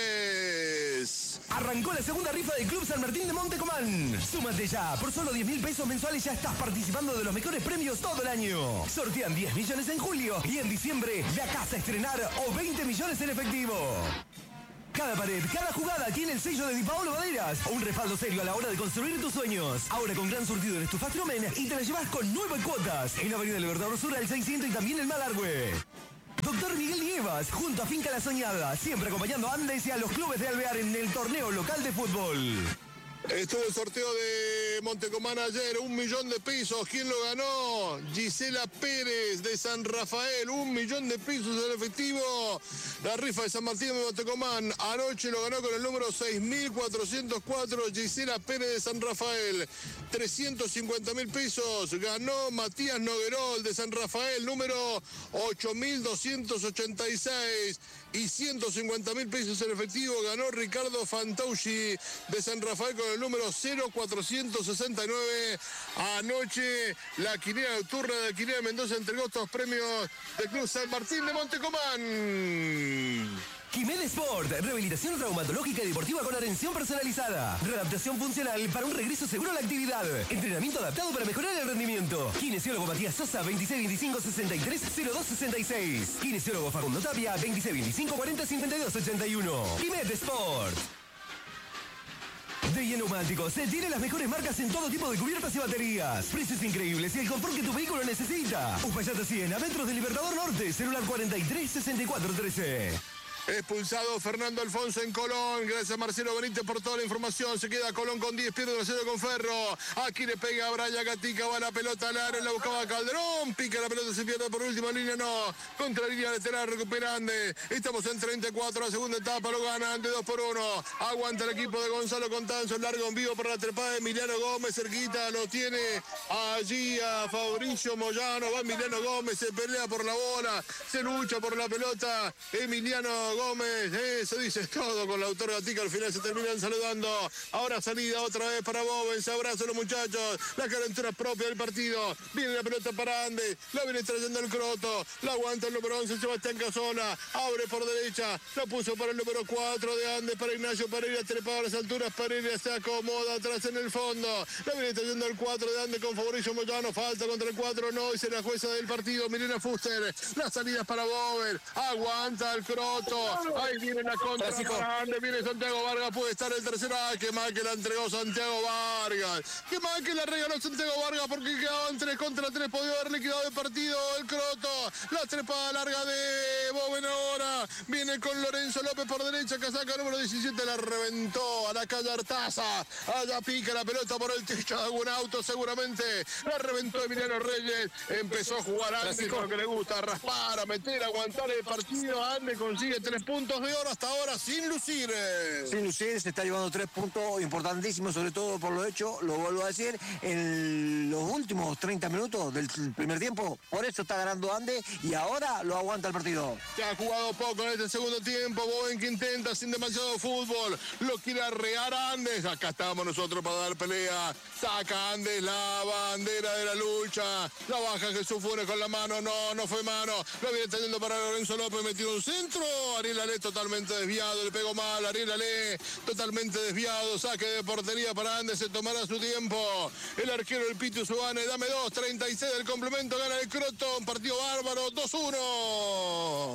tres. Arrancó la segunda rifa del Club San Martín de Montecomán. Súmate ya. Por solo diez mil pesos mensuales ya estás participando de los mejores premios todo el año. Sortean diez millones en julio y en diciembre la casa a estrenar o veinte millones en efectivo. Cada pared, cada jugada tiene el sello de Di Paolo Maderas. Un respaldo serio a la hora de construir tus sueños. Ahora con gran surtido en estufas Trumen y te la llevas con nueve cuotas. En Avenida Libertador Sur al seiscientos y también en Malargüe. Doctor Miguel Nievas, junto a Finca La Soñada, siempre acompañando a Andes y a los clubes de Alvear en el torneo local de fútbol. Estuvo el sorteo de Montecomán ayer, un millón de pesos. ¿Quién lo ganó? Gisela Pérez de San Rafael, un millón de pesos en efectivo. La rifa de San Martín de Montecomán anoche lo ganó con el número seis mil cuatrocientos cuatro Gisela Pérez de San Rafael. trescientos cincuenta mil pesos ganó Matías Noguerol de San Rafael, número ocho mil doscientos ochenta y seis. Y ciento cincuenta mil pesos en efectivo ganó Ricardo Fantauci de San Rafael con el número cero cuatrocientos sesenta y nueve. Anoche la quiniela nocturna de Quiniela Mendoza entregó estos premios del Club San Martín de Montecomán. Jiménez Sport, rehabilitación traumatológica y deportiva con atención personalizada. Readaptación funcional para un regreso seguro a la actividad. Entrenamiento adaptado para mejorar el rendimiento. Kinesiólogo Matías Sosa, veintiséis veinticinco sesenta y tres cero dos sesenta y seis. Kinesiólogo Facundo Tapia, veintiséis veinticinco cuarenta cincuenta y dos ochenta y uno. Jiménez Sport. D I Neumáticos se tiene las mejores marcas en todo tipo de cubiertas y baterías. Precios increíbles y el confort que tu vehículo necesita. Uspallata cien, a metros del Libertador Norte, celular cuarenta y tres sesenta y cuatro trece. Expulsado Fernando Alfonso en Colón. Gracias a Marcelo Benítez por toda la información. Se queda Colón con diez, pierde trasero con Ferro. Aquí le pega a Braya Gatica, va la pelota al área, la buscaba Calderón. Pica la pelota, se pierde por última línea, no. Contra línea lateral, recupera Ande. Estamos en treinta y cuatro, la segunda etapa, lo gana Ande dos por uno. Aguanta el equipo de Gonzalo Contanzo, largo en vivo para la trepada de Emiliano Gómez, cerquita, lo tiene allí a Fabricio Moyano. Va Emiliano Gómez, se pelea por la bola, se lucha por la pelota. Emiliano Gómez, eso dice todo con la autor Gatica, al final se terminan saludando. Ahora salida otra vez para Boben, se abrazan los muchachos, la calentura propia del partido. Viene la pelota para Ande, la viene trayendo el Croto, la aguanta el número once, Sebastián Casola, abre por derecha, la puso para el número cuatro de Ande, para Ignacio Pereira, trepado a las alturas, Pereira se acomoda atrás en el fondo, la viene trayendo el cuatro de Ande con Fabricio Moyano, falta contra el cuatro, no, y será jueza del partido, Milena Fuster, las salidas para Boben, aguanta el Croto. Ahí viene la contra para Ande, viene Santiago Vargas, puede estar el tercero. Ay, qué mal que la entregó Santiago Vargas. Qué mal que la regaló Santiago Vargas porque quedaban tres contra tres, podía haber liquidado el partido el Croto. La trepada larga de Boben ahora. Viene con Lorenzo López por derecha, casaca número diecisiete, la reventó a la calle Artaza. Allá pica la pelota por el techo de algún auto seguramente. La reventó Emiliano Reyes. Empezó a jugar Ande con lo que le gusta, a raspar, a meter, a aguantar el partido. Ande consigue tres puntos de oro hasta ahora sin lucir. Sin lucir, se está llevando tres puntos importantísimos, sobre todo por lo hecho, lo vuelvo a decir, en los últimos treinta minutos del primer tiempo. Por eso está ganando Ande y ahora lo aguanta el partido. Se ha jugado poco en este segundo tiempo. Boben que intenta sin demasiado fútbol. Lo quiere arrear Andes. Acá estamos nosotros para dar pelea. Saca Andes la bandera de la lucha. La baja Jesús Funes con la mano. No, no fue mano. Lo viene teniendo para Lorenzo López. Metido un centro. Ariel Ale totalmente desviado. Le pegó mal. Ariel Ale totalmente desviado. Saque de portería para Andes. Se tomará su tiempo. El arquero, el Pitu Subane. Dame dos. treinta y seis del complemento. Gana el Croto. Un partido bárbaro. dos uno.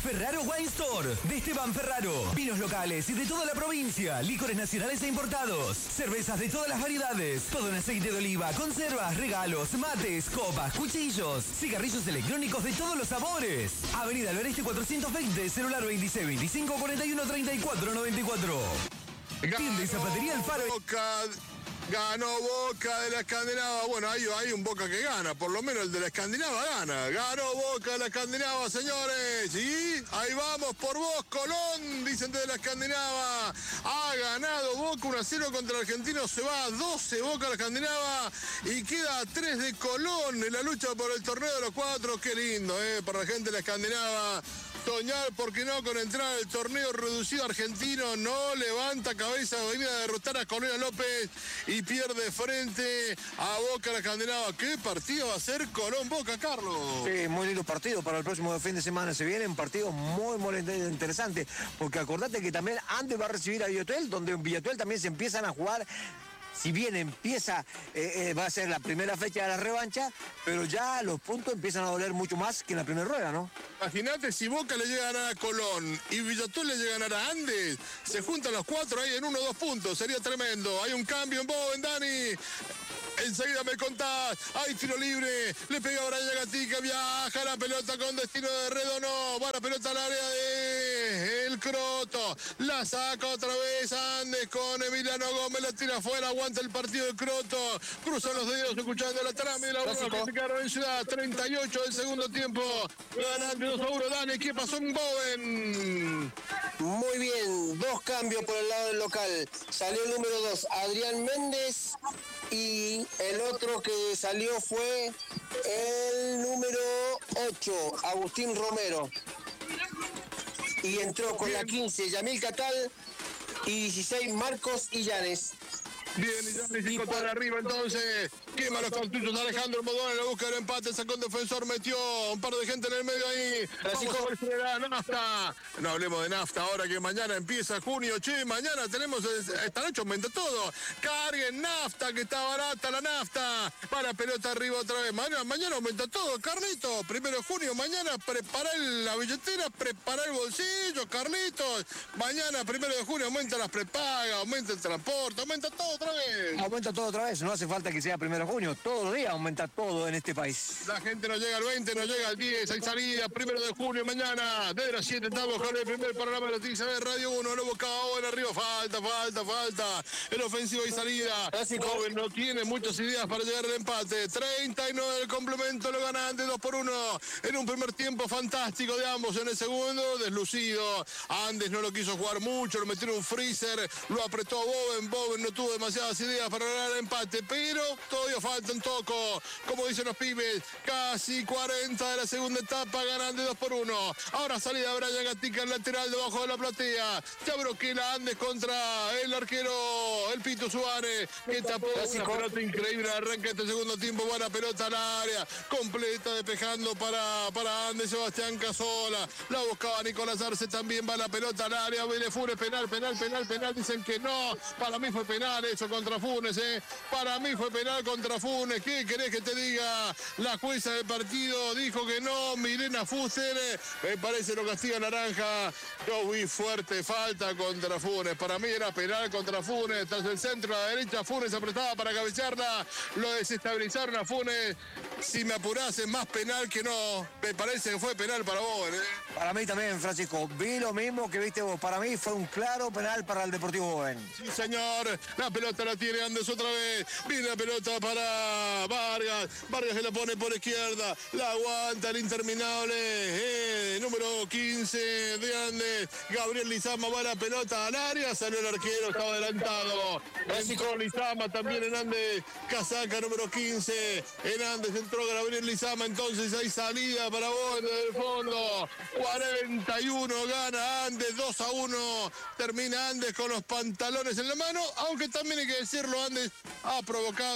Ferraro Wine Store, de Esteban Ferraro. Vinos locales y de toda la provincia, licores nacionales e importados, cervezas de todas las variedades, todo en aceite de oliva, conservas, regalos, mates, copas, cuchillos, cigarrillos electrónicos de todos los sabores. Avenida al Oeste cuatrocientos veinte, celular veintiséis veinticinco cuarenta y uno treinta y cuatro noventa y cuatro. Tienda y zapatería El Faro. Boca, ganó Boca de la Escandinava. Bueno, hay, hay un Boca que gana, por lo menos el de la Escandinava gana. Ganó Boca de la Escandinava, señores. Y ahí vamos por vos, Colón, dicen de la Escandinava. Ha ganado Boca uno a cero contra el Argentino, se va a doce Boca a la Escandinava y queda a tres de Colón en la lucha por el torneo de los cuatro. Qué lindo, eh, para la gente de la Escandinava. Soñar, ¿por qué no? Con entrar al torneo reducido argentino, no levanta cabeza, venía a derrotar a Colón López y pierde frente a Boca la Escandinava. ¿Qué partido va a ser Colón-Boca, Carlos? Sí, muy lindo partido para el próximo fin de semana. Se vienen partidos muy, muy interesantes, porque acordate que también antes va a recibir a Villatuel, donde en Villatuel también se empiezan a jugar. Si bien empieza, eh, eh, va a ser la primera fecha de la revancha, pero ya los puntos empiezan a doler mucho más que en la primera rueda, ¿no? Imagínate si Boca le llega a ganar a Colón y Villatuel le llega a ganar a Andes, se juntan los cuatro ahí en uno o dos puntos, sería tremendo. Hay un cambio en Boven, Dani. Enseguida me contás, hay tiro libre, le pega a Brian Gatica, viaja la pelota con destino de Redono, va la pelota al área de El Croto, la saca otra vez Andes con Emiliano Gómez, la tira afuera, aguanta el partido del Croto, cruzan los dedos escuchando la trama y la uno que se quedaron en Ciudad, treinta y ocho del segundo tiempo, ganando dos a uno, Dani, ¿qué pasó en Boven? Muy bien, dos cambios por el lado del local. Salió el número dos, Adrián Méndez, y el otro que salió fue el número ocho, Agustín Romero. Y entró con la quince, Yamil Catal, y dieciséis, Marcos Illanes. Bien, y ya le hiciste para arriba entonces. Quema los cartuchos Alejandro Modón en la búsqueda del empate. Sacó un defensor, metió un par de gente en el medio ahí. Francisco Vamos a ver si le da Nafta. No hablemos de Nafta ahora que mañana empieza junio. Che, mañana tenemos, esta noche aumenta todo. Carguen Nafta, que está barata la Nafta. Para pelota arriba otra vez. Mañana, mañana aumenta todo, Carlito. Primero de junio, mañana prepara la billetera, prepara el bolsillo, Carlitos. Mañana, primero de junio, aumenta las prepagas, aumenta el transporte, aumenta todo otra vez. Aumenta todo otra vez, no hace falta que sea primero de junio, todos los días aumenta todo en este país. La gente no llega al veinte, no llega al diez, hay salida, primero de junio, mañana, desde las siete estamos con el primer programa de noticias de Radio uno, Lobo Cabo en arriba, falta, falta, falta, en ofensiva y salida, Joven no tiene muchas ideas para llegar al empate, treinta y nueve el complemento, lo ganan de dos por uno, en un primer tiempo fantástico de ambos, en el segundo, deslucido, Andes no lo quiso jugar mucho, lo metió en un freezer, lo apretó Boven, Boven no tuvo demasiadas ideas para ganar el empate, pero todavía falta un toco, como dicen los pibes, casi cuarenta de la segunda etapa, ganan de dos por uno. Ahora salida Brian Gatica en lateral debajo de la platea, ya broquela Andes contra el arquero, el Pito Suárez, que tapó una pelota increíble, arranca este segundo tiempo, buena pelota al área, completa despejando para, para Andes, Sebastián Casola, la buscaba Nicolás Arce, también va la pelota al área, Vélez Funes, penal, penal, penal, penal, dicen que no, para mí fue penal eso contra Funes, eh, para mí fue penal contra Funes, ¿qué querés que te diga? La jueza del partido dijo que no, Milena Fuster, eh, me parece lo castiga naranja, yo vi fuerte falta contra Funes, para mí era penal contra Funes, tras el centro a la derecha, Funes apretaba para cabecearla, lo desestabilizaron a Funes, si me apurás es más penal que no, me parece que fue penal para vos, eh. Para mí también, Francisco, vi lo mismo que viste vos, para mí fue un claro penal para el Deportivo Boven. Sí, señor, la pelota la tiene Andes otra vez, viene la pelota para Vargas, Vargas que la pone por izquierda, la aguanta el interminable, eh, número quince de Andes, Gabriel Lizama va la pelota al área, salió el arquero, estaba adelantado, entró Lizama también en Andes, casaca número quince, en Andes entró Gabriel Lizama, entonces hay salida para vos desde el fondo, cuarenta y uno gana Andes, dos a uno, termina Andes con los pantalones en la mano, aunque también hay que decirlo, Andes ha provocado, eh,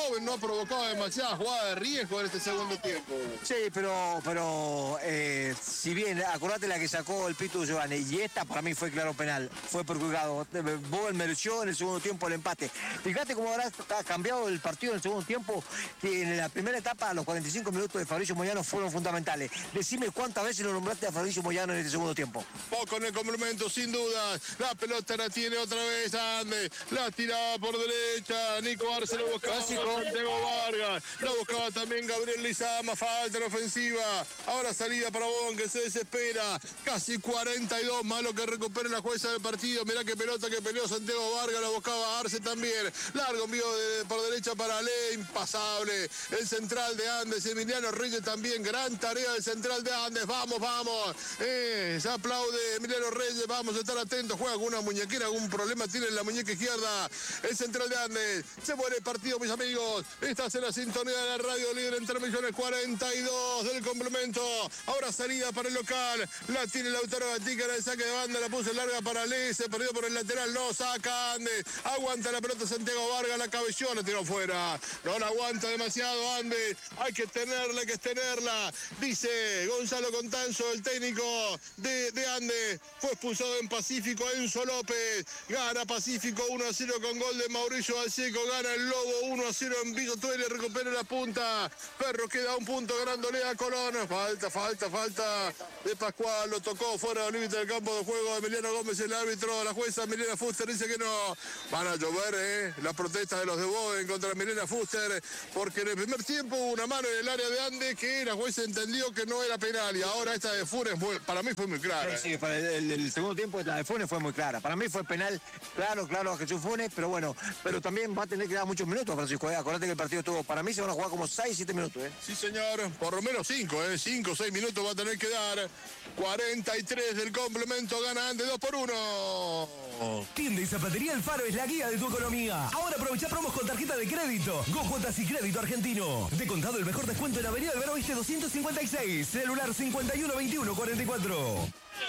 Bowen no ha provocado demasiadas jugadas de riesgo en este segundo tiempo. Sí, pero, pero eh, si bien, acordate la que sacó el Pitu Giovanni, y esta para mí fue claro penal, fue perjudicado. Bowen mereció en el segundo tiempo el empate. Fíjate cómo habrá cambiado el partido en el segundo tiempo, que en la primera etapa los cuarenta y cinco minutos de Fabricio Moyano fueron fundamentales. Decime cuántas veces lo nombraste a Fabricio Moyano en este segundo tiempo. Poco en el complemento, sin duda. La pelota la tiene otra vez Ande. La tiraba por derecha. Nico Arce lo buscaba. Santiago Vargas. Lo buscaba también Gabriel Lizama. Falta en ofensiva. Ahora salida para Bowen que se desespera. Casi cuarenta y dos. Malo que recupere la jueza del partido. Mirá qué pelota que peleó Santiago Vargas. La buscaba Arce también. Largo envío de, por derecha para Le. Impasable. El central de Andes. Emiliano Reyes también. Gran tarea del central de Andes. Vamos, vamos. Eh, se aplaude Emiliano Reyes. Vamos a estar atentos. Juega con una muñequera. Algún problema tiene en la muñeca izquierda. El central de Andes. Se muere el partido, mis amigos. Estás en la sintonía de la radio líder en transmisiones cuarenta y dos del complemento. Ahora salida para el local. La tiene Lautaro Gatica en el saque de banda. La puso larga para Le. Se perdió por el lateral. No saca Andes. Aguanta la pelota Santiago Vargas. La cabelló. La tiró fuera. No la aguanta demasiado Andes. Hay que tenerla, hay que tenerla. Dice Gonzalo Contanzo, el técnico de, de Andes. Fue expulsado en Pacífico Enzo López. Gana Pacífico uno a cero con gol de Mauricio Alseco. Gana el Lobo uno a cero en Villa Tuele. Recupera la punta. Ferro queda un punto ganándole a Colón. Falta, falta, falta de Pascual. Lo tocó fuera del límite del campo de juego. Emiliano Gómez, el árbitro. La jueza Milena Fuster dice que no. Van a llover, ¿eh? Las protestas de los de Bowen contra Milena Fuster. Porque en el primer tiempo hubo una mano en el área de Andes que la jueza entendió que no era penal. Y ahora esta de Funes para mí fue muy clara. Sí, sí, para el, el, el segundo tiempo la de Funes fue muy clara. Para mí fue penal, claro, claro, a Jesús Funes, pero bueno, pero también va a tener que dar muchos minutos, Francisco. ¿eh? Acordate que el partido estuvo, para mí se van a jugar como seis, siete minutos. ¿eh? Sí, señor, por lo menos cinco, ¿eh? cinco, seis minutos va a tener que dar. cuarenta y tres del complemento, gana Andes dos por uno. Tienda y Zapatería El Faro es la guía de tu economía. Ahora aprovecha promos con tarjeta de crédito. Go Cuotas y Crédito Argentino. De contado el mejor descuento en Avenida Alberto Oeste doscientos cincuenta y seis. Celular cincuenta y uno veintiuno cuarenta y cuatro.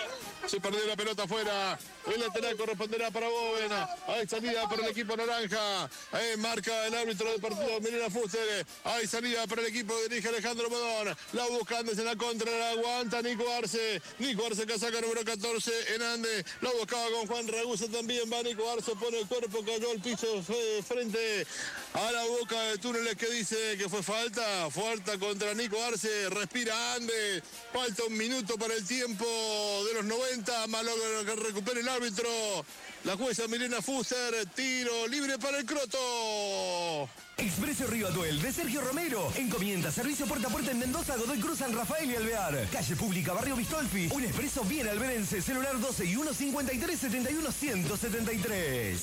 Se perdió la pelota afuera. El lateral corresponderá para Bowen. Hay salida para el equipo naranja. Ahí marca el árbitro del partido, Milena Fuster. Hay salida para el equipo que dirige Alejandro Modón. La busca Andes en la contra. La aguanta Nico Arce. Nico Arce, casaca número catorce en Andes. La buscaba con Juan Ragusa también. Va Nico Arce, pone el cuerpo, cayó al piso frente a la boca de túneles que dice que fue falta. Falta contra Nico Arce. Respira Andes. Falta un minuto para el tiempo de los noventa. Malo que recupere el árbitro. La jueza Milena Fuster. Tiro libre para el Croto. Expreso Río Atuel de Sergio Romero. Encomienda servicio puerta a puerta en Mendoza, Godoy Cruz, San Rafael y Alvear. Calle Pública, Barrio Vistolfi. Un expreso bien alberense. Celular doce y uno cincuenta y tres setenta y uno ciento setenta y tres.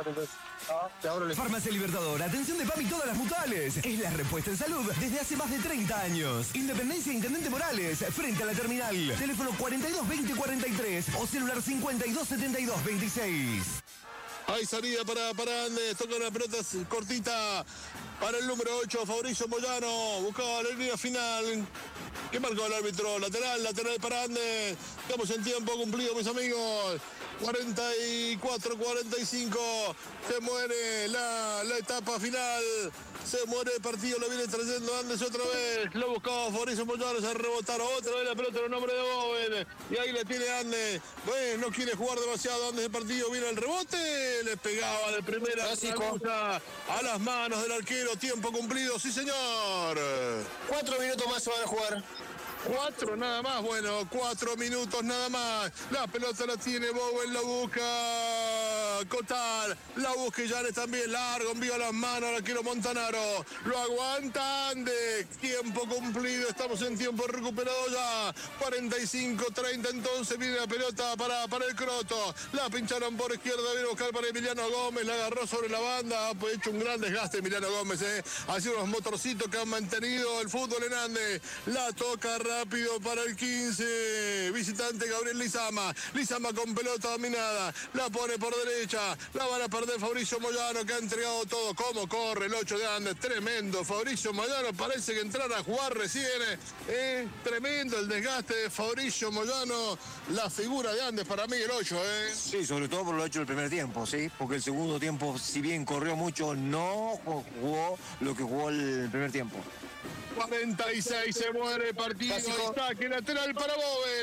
Farmacia Libertador. Atención de PAMI todas las mutuales. Es la respuesta en salud desde hace más de treinta años. Independencia Intendente Morales. Frente a la terminal. Teléfono cuarenta y dos veinte cuarenta y tres o celular cincuenta y dos setenta y dos veintiséis. Hay salida para, para Andes, toca una pelota cortita para el número ocho, Fabricio Moyano, buscaba la línea final. ¿Qué marcó el árbitro? Lateral, lateral para Andes. Estamos en tiempo cumplido, mis amigos. cuarenta y cuatro cuarenta y cinco. Se muere la, la etapa final. Se muere el partido, lo viene trayendo Andes otra vez. Lo buscaba Fabricio Moyano, se rebotaron otra vez la pelota en el nombre de Bowen. Y ahí le tiene Andes. Bueno, no quiere jugar demasiado Andes el partido. Viene el rebote. Le pegaba de primera a las manos del arquero. Tiempo cumplido, sí señor. Cuatro minutos más se van a jugar. Cuatro nada más, bueno, cuatro minutos nada más. La pelota la tiene Bowen, la busca Cotal, la busca Llanes también, largo, envío a las manos al arquero Montanaro. Lo aguanta Andes, tiempo cumplido, estamos en tiempo recuperado ya. cuarenta y cinco treinta entonces viene la pelota para, para el Croto. La pincharon por izquierda, viene a buscar para Emiliano Gómez, la agarró sobre la banda, ha hecho un gran desgaste Emiliano Gómez, eh. Ha sido unos motorcitos que han mantenido el fútbol en Andes. La toca rápido para el quince, visitante Gabriel Lizama. Lizama con pelota dominada, la pone por derecha. derecha. La van a perder Fabricio Moyano, que ha entregado todo. Cómo corre el ocho de Andes, tremendo. Fabricio Moyano parece que entrar a jugar recién. Eh, tremendo el desgaste de Fabricio Moyano. La figura de Andes para mí el ocho, ¿eh? Sí, sobre todo por lo hecho del primer tiempo, ¿sí? Porque el segundo tiempo, si bien corrió mucho, no jugó lo que jugó el primer tiempo. cuarenta y seis, se muere el partido. Saque lateral para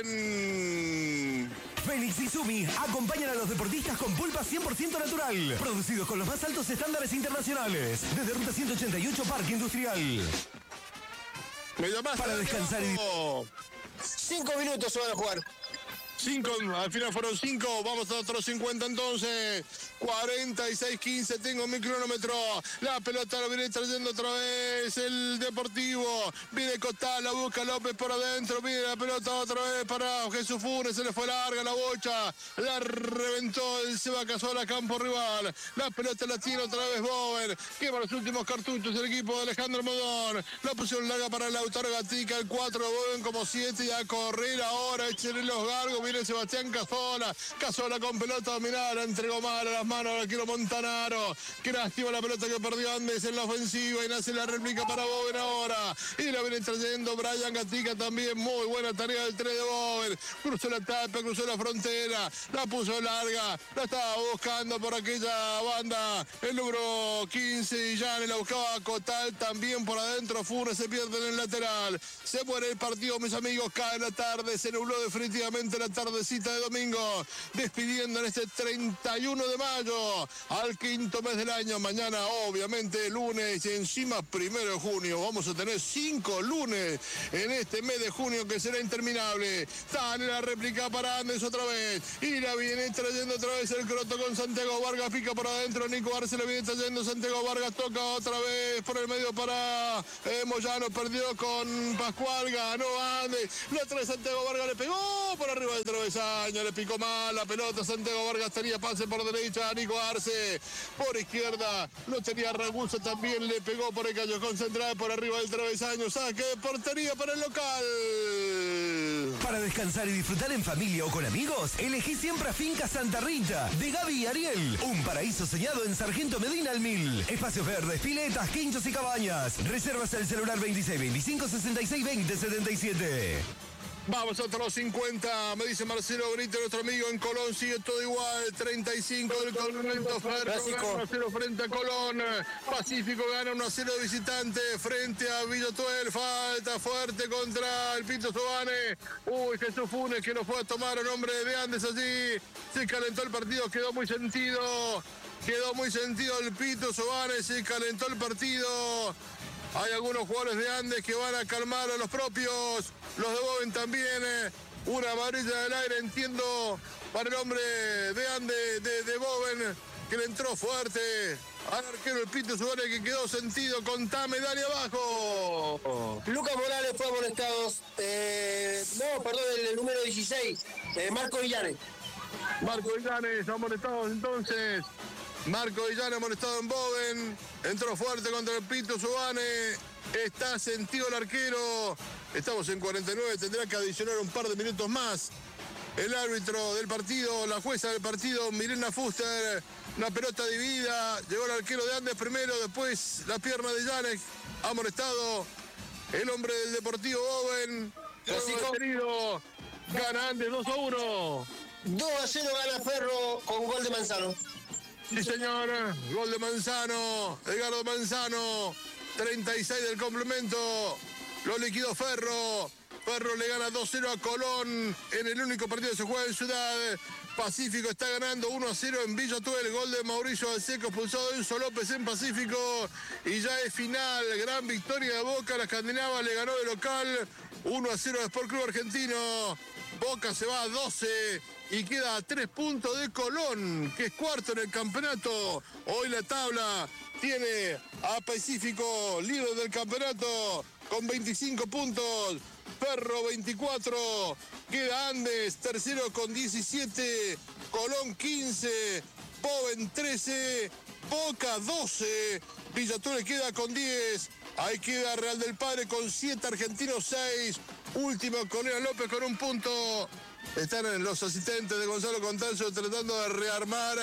Boven. Fénix y Sumi acompañan a los deportistas con pulpa cien por ciento natural, producidos con los más altos estándares internacionales. Desde Ruta ciento ochenta y ocho, Parque Industrial. Me llamaste para descansar y... Cinco minutos se van a jugar. Cinco, al final fueron cinco, vamos a otros cincuenta entonces. cuarenta y seis quince, tengo mi cronómetro. La pelota lo viene trayendo otra vez el Deportivo. Viene Costal, la busca López por adentro. Viene la pelota otra vez para Jesús Funes. Se le fue larga la bocha. La reventó el Seba Casola, campo rival. La pelota la tiene otra vez Boven. Quema los últimos cartuchos el equipo de Alejandro Almodón. La pusieron larga para Lautaro Gatica. El cuatro de Boven como siete y a correr ahora. Échenle los gargos. Viene Sebastián Casola. Casola con pelota dominada. La entregó mal a las manos al arquero Montanaro. Qué lástima la pelota que perdió Andes en la ofensiva. Y nace la réplica para Boven ahora. Y la viene trayendo Brian Gatica también. Muy buena tarea del tres de Boven. Cruzó la tapa, cruzó la frontera. La puso larga. La estaba buscando por aquella banda. El número quince. Y ya la buscaba Cotal también por adentro. Funes se pierde en el lateral. Se muere el partido, mis amigos. Cae la tarde. Se nubló definitivamente la tardecita de domingo, despidiendo en este treinta y uno de mayo al quinto mes del año. Mañana obviamente lunes y encima primero de junio. Vamos a tener cinco lunes en este mes de junio que será interminable. Está en la réplica para Andes otra vez y la viene trayendo otra vez el croto con Santiago Vargas. Pica por adentro Nico Arce, la viene trayendo Santiago Vargas, toca otra vez por el medio para eh, Moyano, perdió con Pascual, ganó Andes, la trae Santiago Vargas, le pegó por arriba del travesaño, le picó mal la pelota. Santiago Vargas tenía pase por derecha a Nico Arce, por izquierda lo tenía Ragusa, también le pegó por el callejón central por arriba del travesaño. Saque de portería para el local. Para descansar y disfrutar en familia o con amigos, elegí siempre a Finca Santa Rita de Gaby y Ariel, un paraíso soñado en Sargento Medina al Mil. Espacios verdes, piletas, quinchos y cabañas. Reservas al celular veintiséis veinticinco sesenta y seis veinte setenta y siete. Vamos hasta los cincuenta, me dice Marcelo Benítez, nuestro amigo en Colón, sigue todo igual, treinta y cinco del complemento, Ferro gana uno a cero frente a Colón, Pacífico gana uno a cero de visitante frente a Villotuel, falta fuerte contra el Pito Sobane, uy, Jesús Funes que no fue a tomar a nombre de Andes allí, se calentó el partido, quedó muy sentido, quedó muy sentido el Pito Sobane, se calentó el partido. Hay algunos jugadores de Andes que van a calmar a los propios, los de Boven también. Eh, una amarilla del aire, entiendo, para el hombre de Andes, de, de Boven, que le entró fuerte al arquero el Pito Suárez, que quedó sentido. Contame, dale abajo. Lucas Morales fue amonestado. Eh, no, perdón, el, el número dieciséis, eh, Marco Villanes. Marco Villanes, amonestados entonces. Marco Villanes amonestado en Boven, entró fuerte contra el Pito Subane, está sentido el arquero, estamos en cuarenta y nueve, tendrá que adicionar un par de minutos más. El árbitro del partido, la jueza del partido, Milena Fuster, una pelota dividida, llegó el arquero de Andes primero, después la pierna de Llanes, amonestado el hombre del Deportivo Boven, detenido, gana Andes dos a uno. dos a cero gana Ferro con gol de Manzano. Sí, señor, gol de Manzano, Edgardo Manzano, treinta y seis del complemento, lo liquidó Ferro, Ferro le gana dos a cero a Colón, en el único partido que se juega en Ciudad Pacífico, está ganando uno a cero en Villotuel, gol de Mauricio Alseco, expulsado de Enzo López en Pacífico, y ya es final, gran victoria de Boca, la Escandinava le ganó de local, uno a cero de Sport Club Argentino, Boca se va a doce, y queda a tres puntos de Colón, que es cuarto en el campeonato. Hoy la tabla tiene a Pacífico líder del campeonato con veinticinco puntos. Ferro veinticuatro. Queda Andes tercero con diecisiete. Colón quince. Boven trece. Boca doce. Villatore queda con diez. Ahí queda Real del Padre con siete. Argentinos seis. Último Colera López con un punto. Están los asistentes de Gonzalo Contanzo tratando de rearmar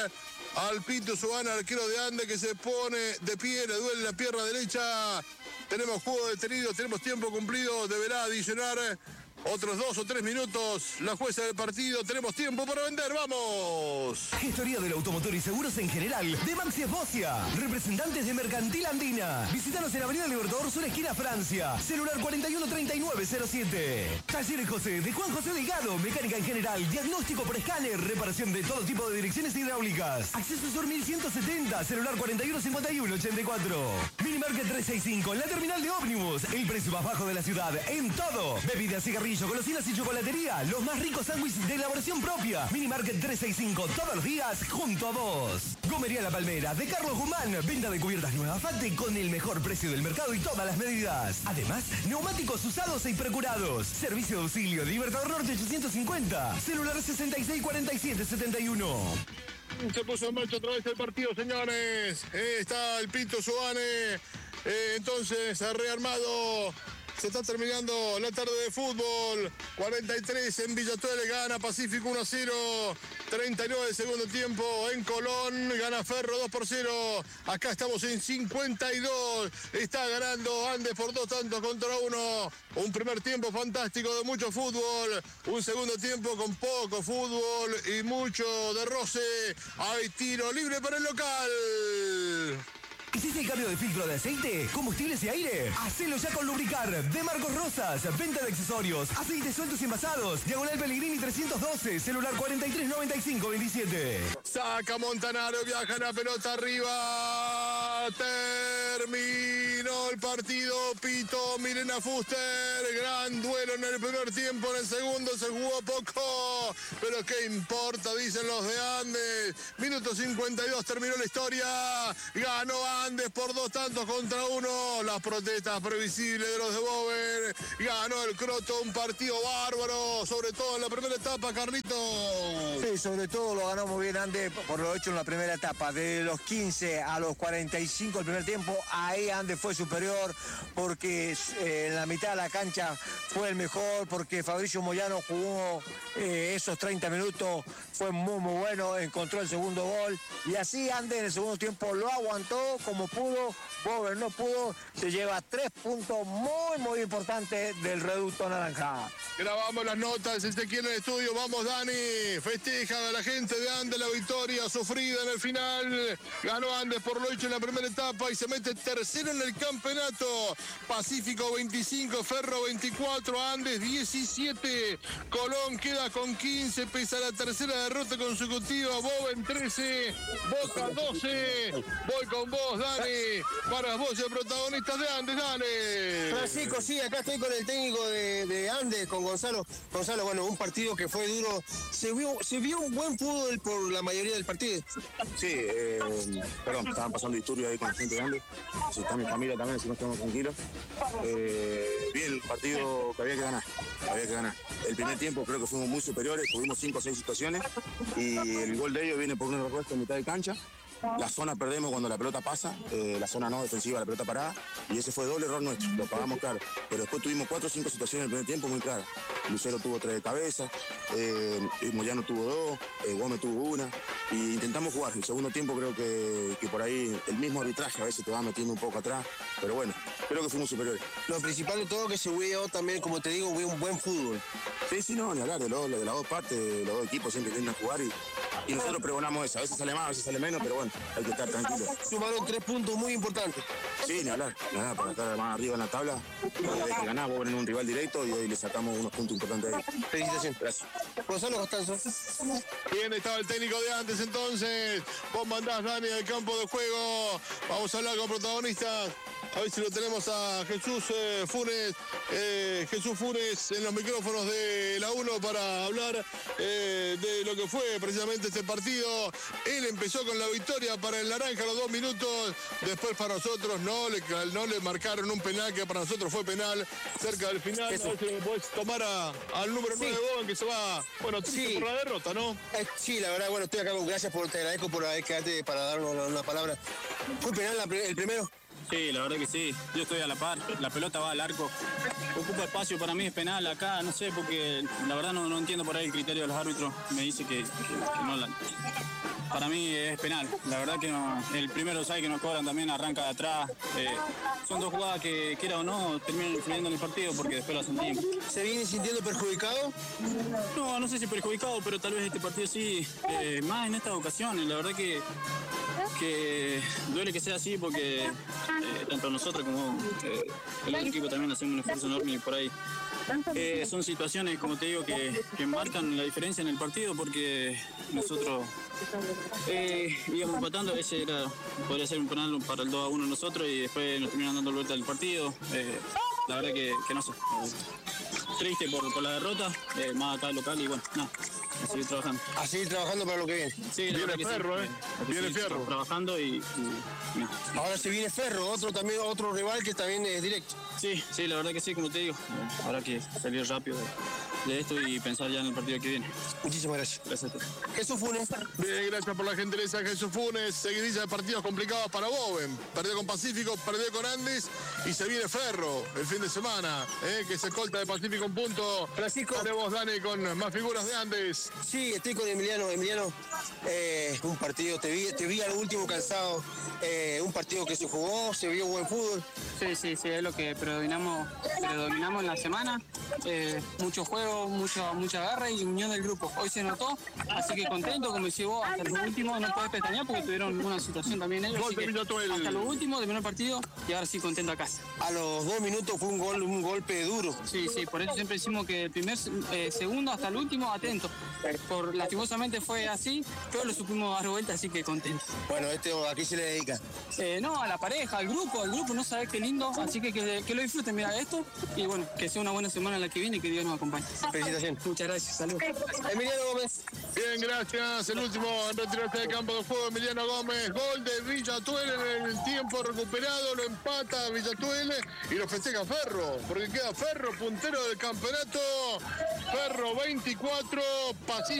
al Pito Subana, arquero de Andes, que se pone de pie, le duele la pierna derecha. Tenemos juego detenido, tenemos tiempo cumplido, deberá adicionar otros dos o tres minutos la jueza del partido. Tenemos tiempo para vender, ¡vamos! Gestoría del automotor y seguros en general de Maxi Esbocia. Representantes de Mercantil Andina. Visítanos en Avenida Libertador Sur, esquina Francia. Celular cuarenta y uno treinta y nueve cero siete. Talleres José, de Juan José Delgado. Mecánica en general, diagnóstico por escáner, reparación de todo tipo de direcciones hidráulicas. Acceso Sur mil ciento setenta, celular cuarenta y uno cincuenta y uno ochenta y cuatro. Minimarket trescientos sesenta y cinco, en la terminal de ómnibus. El precio más bajo de la ciudad, en todo. Bebidas, cigarrillos, golosinas y chocolatería. Los más ricos sándwiches de elaboración propia. Minimarket trescientos sesenta y cinco, todos los días junto a vos. Gomería La Palmera, de Carlos Guzmán. Venta de cubiertas Nueva Fate con el mejor precio del mercado y todas las medidas. Además, neumáticos usados e precurados. Servicio de auxilio, Libertador Norte ochocientos cincuenta. Celular sesenta y seis cuarenta y siete setenta y uno. Se puso en marcha otra vez el partido, señores. Eh, está el Pito Subane. Eh, entonces, rearmado. Se está terminando la tarde de fútbol. cuarenta y tres en Villatuel, gana Pacífico uno a cero. treinta y nueve de segundo tiempo en Colón, gana Ferro dos por cero. Acá estamos en cincuenta y dos. Está ganando Andes por dos tantos contra uno. Un primer tiempo fantástico de mucho fútbol. Un segundo tiempo con poco fútbol y mucho de roce. Hay tiro libre para el local. ¿Hiciste el cambio de filtro de aceite, combustibles y aire? Hacelo ya con Lubricar, de Marcos Rosas. Venta de accesorios, aceites sueltos y envasados. Diagonal Pellegrini trescientos doce, celular cuarenta y tres noventa y cinco veintisiete. Saca Montanaro, viaja la pelota arriba. Terminó el partido. Pito, Milena Fuster. Gran duelo en el primer tiempo. En el segundo se jugó poco. Pero qué importa, dicen los de Andes. Minuto cincuenta y dos, terminó la historia. Ganó Andes por dos tantos contra uno. Las protestas previsibles de los de Boven. Ganó el Croto, un partido bárbaro, sobre todo en la primera etapa, Carlito. Sí, sobre todo lo ganó muy bien Andes por lo hecho en la primera etapa. De los quince a los cuarenta y cinco el primer tiempo, ahí Andes fue superior porque eh, en la mitad de la cancha fue el mejor, porque Fabricio Moyano jugó eh, esos treinta minutos, fue muy muy bueno, encontró el segundo gol y así Andes en el segundo tiempo lo aguantó como pudo. Boven no pudo, se lleva tres puntos muy muy importantes del reducto naranja. Grabamos las notas, Ezequiel en el estudio, vamos Dani, festeja a la gente de Andes la victoria sufrida en el final. Ganó Andes por lo hecho en la primera etapa y se mete tercero en el campeonato. Pacífico veinticinco, Ferro veinticuatro, Andes diecisiete. Colón queda con quince, pese a la tercera derrota consecutiva. Boven trece, Boca doce. Voy con vos, Dani, para las voces protagonistas de Andes, Dani. Francisco, sí, acá estoy con el técnico de, de Andes, con Gonzalo. Gonzalo, bueno, un partido que fue duro. Se vio, se vio un buen fútbol por la mayoría del partido. Sí, eh, perdón, estaban pasando disturbios ahí con la gente de Andes. Si está mi familia también, si no estamos tranquilos. Eh, bien, el partido que había que ganar, había que ganar. El primer tiempo creo que fuimos muy superiores, tuvimos cinco o seis situaciones y el gol de ellos viene por una respuesta en mitad de cancha. La zona perdemos cuando la pelota pasa, eh, la zona no defensiva, la pelota parada, y ese fue doble error nuestro, lo pagamos claro. Pero después tuvimos cuatro o cinco situaciones en el primer tiempo muy claras. Lucero tuvo tres de cabeza, eh, Moyano tuvo dos, eh, Gómez tuvo una, y intentamos jugar. El segundo tiempo creo que, que por ahí el mismo arbitraje a veces te va metiendo un poco atrás, pero bueno, creo que fuimos superiores. Lo principal de todo que se vio también, como te digo, vio un buen fútbol. Sí, sí, no, ni hablar, de, lo, de las dos partes, los dos equipos siempre tienden a jugar y, y nosotros pregonamos eso. A veces sale más, a veces sale menos, pero bueno, hay que estar tranquilos. Sumaron tres puntos muy importantes. Sí, ni hablar, ni hablar, para estar más arriba en la tabla, hay que ganar, vos venís un rival directo y hoy le sacamos unos puntos importantes ahí. Felicitaciones. Gracias. Gonzalo Costanzo. Bien, estaba el técnico de Andes entonces. Vos mandás, Dani, al campo de juego. Vamos a hablar con protagonistas. A ver si lo tenemos a Jesús eh, Funes. Eh, Jesús Funes en los micrófonos de la uno para hablar eh, de lo que fue precisamente este partido. Él empezó con la victoria para el Naranja a los dos minutos. Después para nosotros no le, no le marcaron un penal que para nosotros fue penal cerca del final. Eso. No sé si lo podés tomar a, al número Sí. nueve de Boven que se va, bueno, triste Sí. por la derrota, ¿no? Eh, sí, la verdad, bueno, estoy acá con gracias por, te agradezco por haber quedado para darnos una, una palabra. ¿Fue penal la, el primero? Sí, la verdad que sí. Yo estoy a la par. La pelota va al arco. ocupa espacio, para mí es penal acá, no sé, porque la verdad no, no entiendo por ahí el criterio de los árbitros, me dice que, que, que no la... Para mí es penal, la verdad que no, el primero sabe que nos cobran también arranca de atrás, eh, son dos jugadas que quiera o no terminan influyendo en el partido porque después la sentimos. ¿Se viene sintiendo perjudicado? No, no sé si perjudicado, pero tal vez este partido sí, eh, más en estas ocasiones, la verdad que, que duele que sea así porque eh, tanto nosotros como eh, el otro equipo también hacemos un esfuerzo enorme y por ahí eh, son situaciones, como te digo, que, que marcan la diferencia en el partido porque nosotros eh, íbamos empatando, ese era, podría ser un penal para el dos a uno nosotros y después nos terminan dando vuelta del partido. Eh, la verdad que, que no sé, triste por, por la derrota, eh, más acá local y bueno, no. A seguir trabajando. A seguir trabajando para lo que viene. Sí, la Viene Ferro, sí, ¿eh? Viene Ferro. Trabajando y... y no. Ahora se viene Ferro, otro también otro rival que también es directo. Sí, sí, la verdad que sí, como te digo. Habrá que salir rápido de, de esto y pensar ya en el partido que viene. Muchísimas gracias. Gracias a ti. Jesús Funes. Bien, gracias por la gentileza, Jesús Funes. Seguidilla de partidos complicados para Bowen. Perdió con Pacífico, perdió con Andes y se viene Ferro el fin de semana, ¿eh? Que se escolta de Pacífico un punto. Francisco. Tenemos, Dani, con más figuras de Andes. Sí, estoy con Emiliano. Emiliano, eh, un partido, te vi, te vi al último cansado. Eh, un partido que se jugó, se vio buen fútbol. Sí, sí, sí, es lo que predominamos, predominamos en la semana. Eh, mucho juego, mucho, mucha garra y unión del grupo. Hoy se notó, así que contento, como decía vos, hasta lo último no podés pestañear porque tuvieron una situación también ellos. Gol Así de que Villatuel. hasta lo último, terminó el partido y ahora sí contento a casa. A los dos minutos fue un gol, un golpe duro. Sí, sí, por eso siempre decimos que el primer eh, segundo hasta el último, atento. Por, lastimosamente fue así, pero lo supimos dar vuelta, así que contento. Bueno, este ¿a qué se le dedica? Eh, no, a la pareja, al grupo, al grupo, no sabés qué lindo, así que que, que lo disfruten, mira esto, y bueno, que sea una buena semana la que viene y que Dios nos acompañe. Felicitaciones. Muchas gracias, saludos. Emiliano Gómez. Bien, gracias. El último en retirarse del campo de juego, Emiliano Gómez. Gol de Villatuel en el tiempo recuperado. Lo empata Villatuel y lo festeja Ferro, porque queda Ferro puntero del campeonato. Ferro veinticuatro, Pacífico